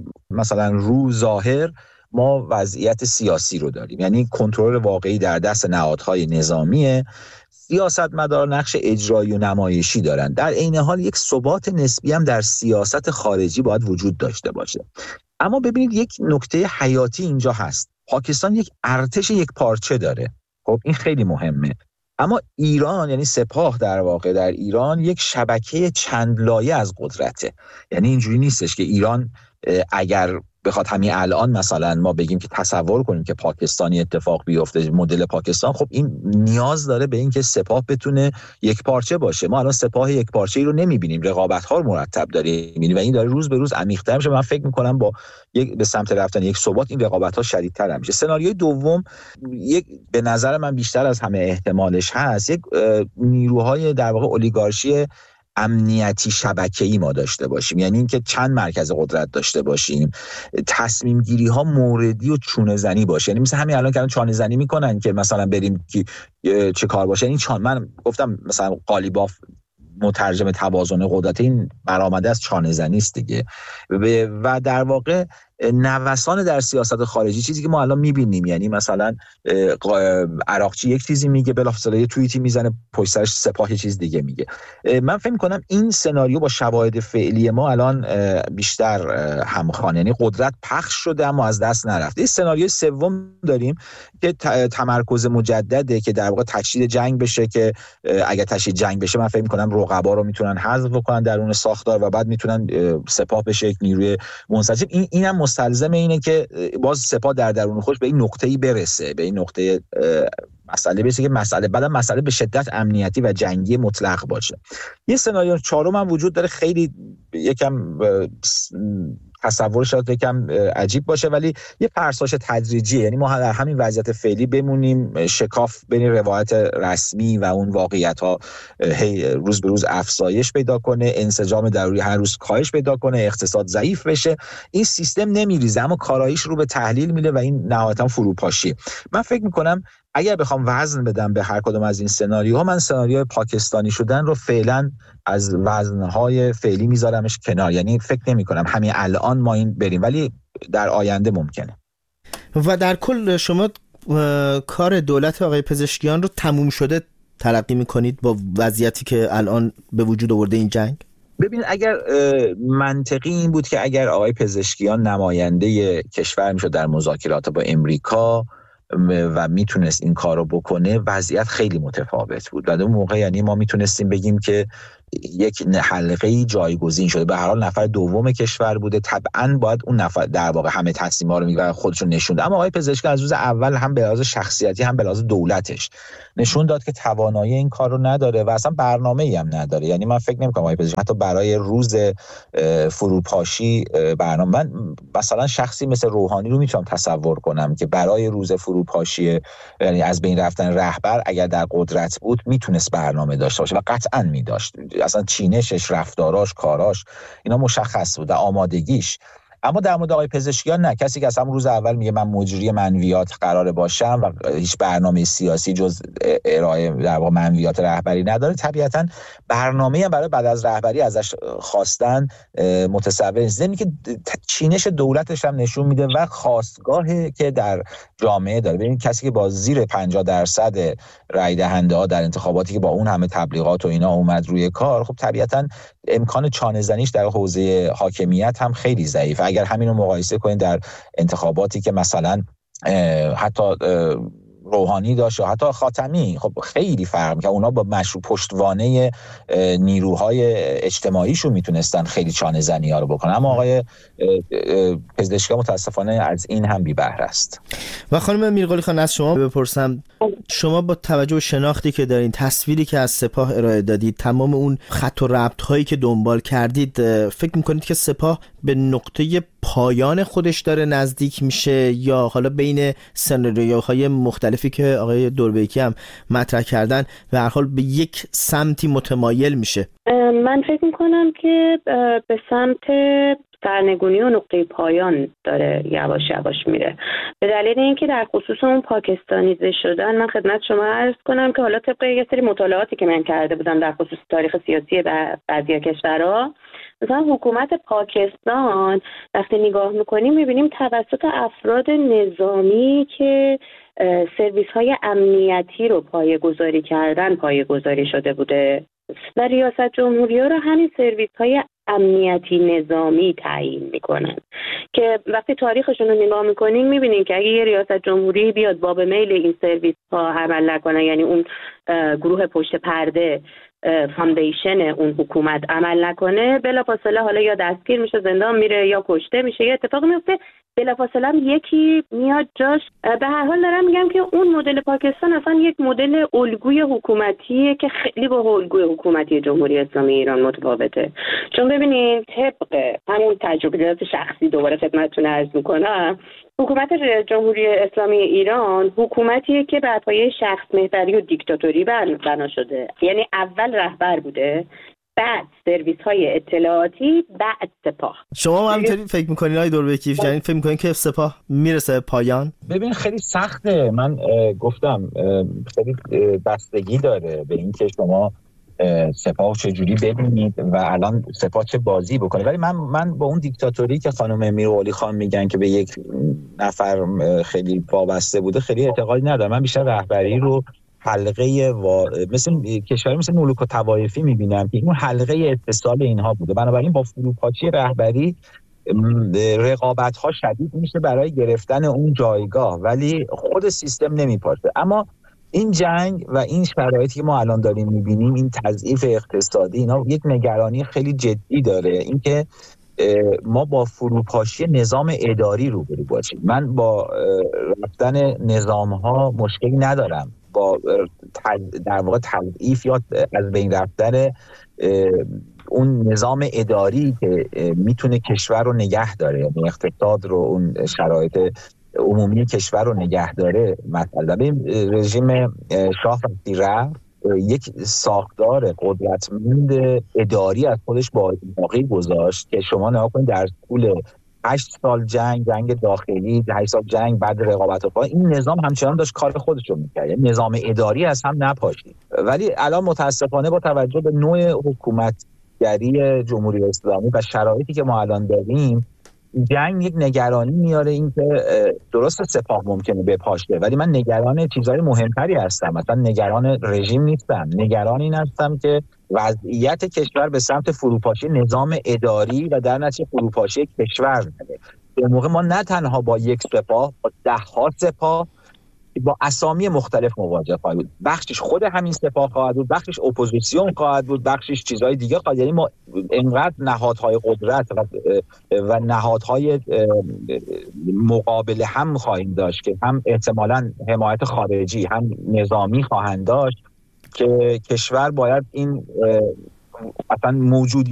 F: مثلا رو ظاهر ما وضعیت سیاسی رو داریم، یعنی کنترل واقعی در دست نهادهای نظامیه. سیاستمدار نقش اجرایی و نمایشی دارن. در عین حال یک ثبات نسبی هم در سیاست خارجی باید وجود داشته باشه. اما ببینید یک نکته حیاتی اینجا هست. پاکستان یک ارتش یک پارچه داره. خب این خیلی مهمه. اما ایران، یعنی سپاه در واقع در ایران یک شبکه چند لایه از قدرته. یعنی اینجوری نیستش که ایران اگر بخواد همین الان مثلا ما بگیم که تصور کنیم که پاکستانی اتفاق بیفته، مدل پاکستان، خب این نیاز داره به این که سپاه بتونه یک پارچه باشه. ما الان سپاه یک پارچه‌ای رو نمی‌بینیم، رقابت‌ها رو مرتب داریم می‌بینیم و این داره روز به روز عمیق‌تر میشه. من فکر می‌کنم با به سمت رفتن یک ثبات این رقابت‌ها شدیدتر میشه. سناریوی دوم یک به نظر من بیشتر از همه احتمالش هست، یک نیروهای در واقع اولیگارشی امنیتی شبکه‌ای ما داشته باشیم. یعنی اینکه چند مرکز قدرت داشته باشیم، تصمیم گیری ها موردی و چونه زنی باشه. یعنی مثلا همین الان که چانه زنی میکنن که مثلا بریم که چه کار باشه. این من گفتم مثلا قالیباف مترجم توازن قدرت، این برآمده از چانه زنی است دیگه. و در واقع نوسان در سیاست خارجی، چیزی که ما الان میبینیم، یعنی مثلا عراقچی یک چیزی میگه، بلافاصله یه توییتی میزنه، پشت سرش سپاه یه چیز دیگه میگه. من فکر می‌کنم این سناریو با شواهد فعلی ما الان بیشتر همخوانه، یعنی قدرت پخش شده اما از دست نرفته. این سناریوی سوم داریم که تمرکز مجدده که در واقع تشدید جنگ بشه، که اگه تشدید جنگ بشه من فکر می‌کنم رقبا رو میتونن حذف کنن درون ساختار و بعد میتونن سپاه بشه یک نیروی منسجم. اینم مستلزم اینه که باز سپاه در درون خودش به این نقطه‌ای برسه، به این نقطه مسئله برسه که مسئله به شدت امنیتی و جنگی مطلق باشه. یه سناریو چهارم هم وجود داره، خیلی یکم تصورش شاید یکم عجیب باشه ولی یه فرسایش تدریجیه، یعنی ما در همین وضعیت فعلی بمونیم، شکاف بین روایت رسمی و اون واقعیت‌ها روز به روز افزایش پیدا کنه، انسجام درونی هر روز کاهش پیدا کنه، اقتصاد ضعیف بشه، این سیستم نمیریزه اما کاراییش رو به تحلیل میده و این نهایتا فروپاشی. من فکر میکنم اگر بخوام وزن بدم به هر کدوم از این سناریوها، من سناریوی پاکستانی شدن رو فعلا از وزنهای فعلی میذارمش کنار، یعنی فکر نمی کنم همین الان ما این بریم، ولی در آینده ممکنه.
D: و در کل شما کار دولت آقای پزشکیان رو تموم شده تلقی میکنید با وضعیتی که الان به وجود آورده این جنگ؟
F: ببین اگر منطقی این بود که اگر آقای پزشکیان نماینده کشور میشد در مذاکرات با امریکا و میتونست این کارو بکنه، وضعیت خیلی متفاوت بود و در اون موقع یعنی ما میتونستیم بگیم که یک حلقه‌ای جایگزین شده. به هر حال نفر دوم کشور بوده، طبعاً باید اون نفر در واقع همه تصمیم‌ها رو میگیره، خودشون نشوند. اما آقای پزشکی از روز اول هم به لحاظ شخصیتی هم به لحاظ دولتش نشون داد که توانایی این کار رو نداره و اصلا برنامه‌ای هم نداره. یعنی من فکر نمی‌کنم آقای پزشکی حتی برای روز فروپاشی برنامه، من مثلا شخصی مثل روحانی رو میتونم تصور کنم که برای روز فروپاشی، یعنی از بین رفتن رهبر، اگر در قدرت بود میتونست برنامه داشته باشه و قطعاً می‌داشت. اصلا چینشش، رفتاراش، کاراش اینا مشخص بود، آمادگیش. اما در مورد آقای پزشکیان نه، کسی که اصلا روز اول میگه من مجری منویات قراره باشم و هیچ برنامه سیاسی جز ارائه در واقع منویات رهبری نداره، طبیعتا برنامه‌ای هم برای بعد از رهبری ازش خواستن متصور نیست. زمین که چینش دولتش هم نشون میده و خواستگاهی که در جامعه داره. ببین کسی که با زیر 50% رای دهنده ها در انتخاباتی که با اون همه تبلیغات و اینا اومد روی کار، خب طبیعتا امکان چانه زنیش در حوزه حاکمیت هم خیلی ضعیفه. اگر همین رو مقایسه کنید در انتخاباتی که مثلا حتی روحانی داشت یا حتی خاتمی، خب خیلی فرق می‌کنه. اونا با مشروع پشتوانه نیروهای اجتماعیشون میتونستن خیلی چانه زنی ها رو بکنن، اما آقای پزشکیان متاسفانه از این هم بی بهره است.
D: و خانم میرقلی خان از شما بپرسم، شما با توجه به شناختی که دارین، تصویری که از سپاه ارائه دادید، تمام اون خط و ربط هایی که دنبال کردید، فکر میکنید که سپاه به نقطه پایان خودش داره نزدیک میشه یا حالا بین سناریوهای مختلفی که آقای دوربیکی هم مطرح کردن به هر حال به یک سمتی متمایل میشه؟
E: من فکر میکنم که به سمت سرنگونی و نقطه پایان داره یواش یواش میره، به دلیل اینکه در خصوص اون پاکستانیزه شدن، من خدمت شما عرض کنم که حالا طبق یه سری مطالعاتی که من کرده بودم در خصوص تاریخ سیاسی بعضی کشورها، مثلا حکومت پاکستان وقتی نگاه میکنیم میبینیم توسط افراد نظامی که سرویس های امنیتی رو پایه‌گذاری کردن پایه‌گذاری شده بوده و ریاست جمهوری رو همین سرویس های امنیتی نظامی تعیین میکنن که وقتی تاریخشون رو نگاه میکنین میبینین که اگه یه ریاست جمهوری بیاد باب میل این سرویس ها عمل نکنه، یعنی اون گروه پشت پرده فاندیشن اون حکومت عمل نکنه، بلافاصله حالا یا دستگیر میشه، زندان میره، یا کشته میشه، یا اتفاق میفته بلافاصله یکی میاد جاش. به هر حال دارم میگم که اون مدل پاکستان اصلا یک مدل الگوی حکومتیه که خیلی با الگوی حکومتی جمهوری اسلامی ایران متفاوته. چون ببینید طبق همون تجربیات شخصی دوباره خدمتتون عرض میکنم، حکومت جمهوری اسلامی ایران حکومتیه که بر پایه شخص محوری و دیکتاتوری بنا شده، یعنی اول رهبر بوده، بعد سرویس های اطلاعاتی، بعد سپاه.
D: شما هم همینطوری فکر میکنین آقای دوربیکی؟ یعنی فکر میکنین که سپاه میرسه پایان؟
F: ببین خیلی سخته. من گفتم خیلی بستگی داره به اینکه شما سپاه چجوری ببینید و الان سپاه چه بازی بکنه. ولی من با اون دیکتاتوری که خانم میرقلی خان میگن که به یک نفر خیلی وابسته بوده خیلی اعتقادی ندارم. من بیشتر رهبری رو حلقه مثل کشوری مثل ملوک و طوایفی میبینم که این حلقه اتصال اینها بوده. بنابراین با فروپاشی رهبری رقابت‌ها شدید میشه برای گرفتن اون جایگاه، ولی خود سیستم نمیپاشه. اما این جنگ و این شرایطی که ما الان داریم میبینیم، این تضعیف اقتصادی، اینا یک نگرانی خیلی جدی داره. اینکه ما با فروپاشی نظام اداری روبرو باشیم. من با رفتن نظام‌ها مشکلی ندارم، با در واقع تضعیف یا از بین رفتن اون نظام اداری که میتونه کشور رو نگه داره، یعنی اقتصاد رو، اون شرایط عمومی کشور رو نگه داره. مثلا ببین رژیم شاه وقتی رفت یک ساختار قدرتمند اداری از خودش باقی گذاشت که شما نگاه کنید در طول 8 سال جنگ داخلی، 8 سال جنگ بعد رقابت و این نظام همچنان داشت کار خودش رو می‌کرد، یعنی نظام اداری از هم نپاشید. ولی الان متاسفانه با توجه به نوع حکومتگری جمهوری اسلامی و شرایطی که ما الان داریم، جنگ یک نگرانی میاره، این که درست سپاه ممکنه بپاشه، ولی من نگران چیزهای مهمتری هستم. مثلا نگران رژیم نیستم، نگران این هستم که وضعیت کشور به سمت فروپاشی نظام اداری و در نتیجه فروپاشی کشور نره. در موقع ما نه تنها با یک سپاه، با 10 سپاه با اسامی مختلف مواجه خواهد بود. بخشش خود همین سپاه خواهد بود، بخشش اپوزیسیون خواهد بود، بخشش چیزهای دیگه خواهد. یعنی ما انقدر نهادهای قدرت و نهادهای مقابل هم خواهیم داشت که هم احتمالاً حمایت خارجی هم نظامی خواهند داشت که کشور باید این اصلا موجودی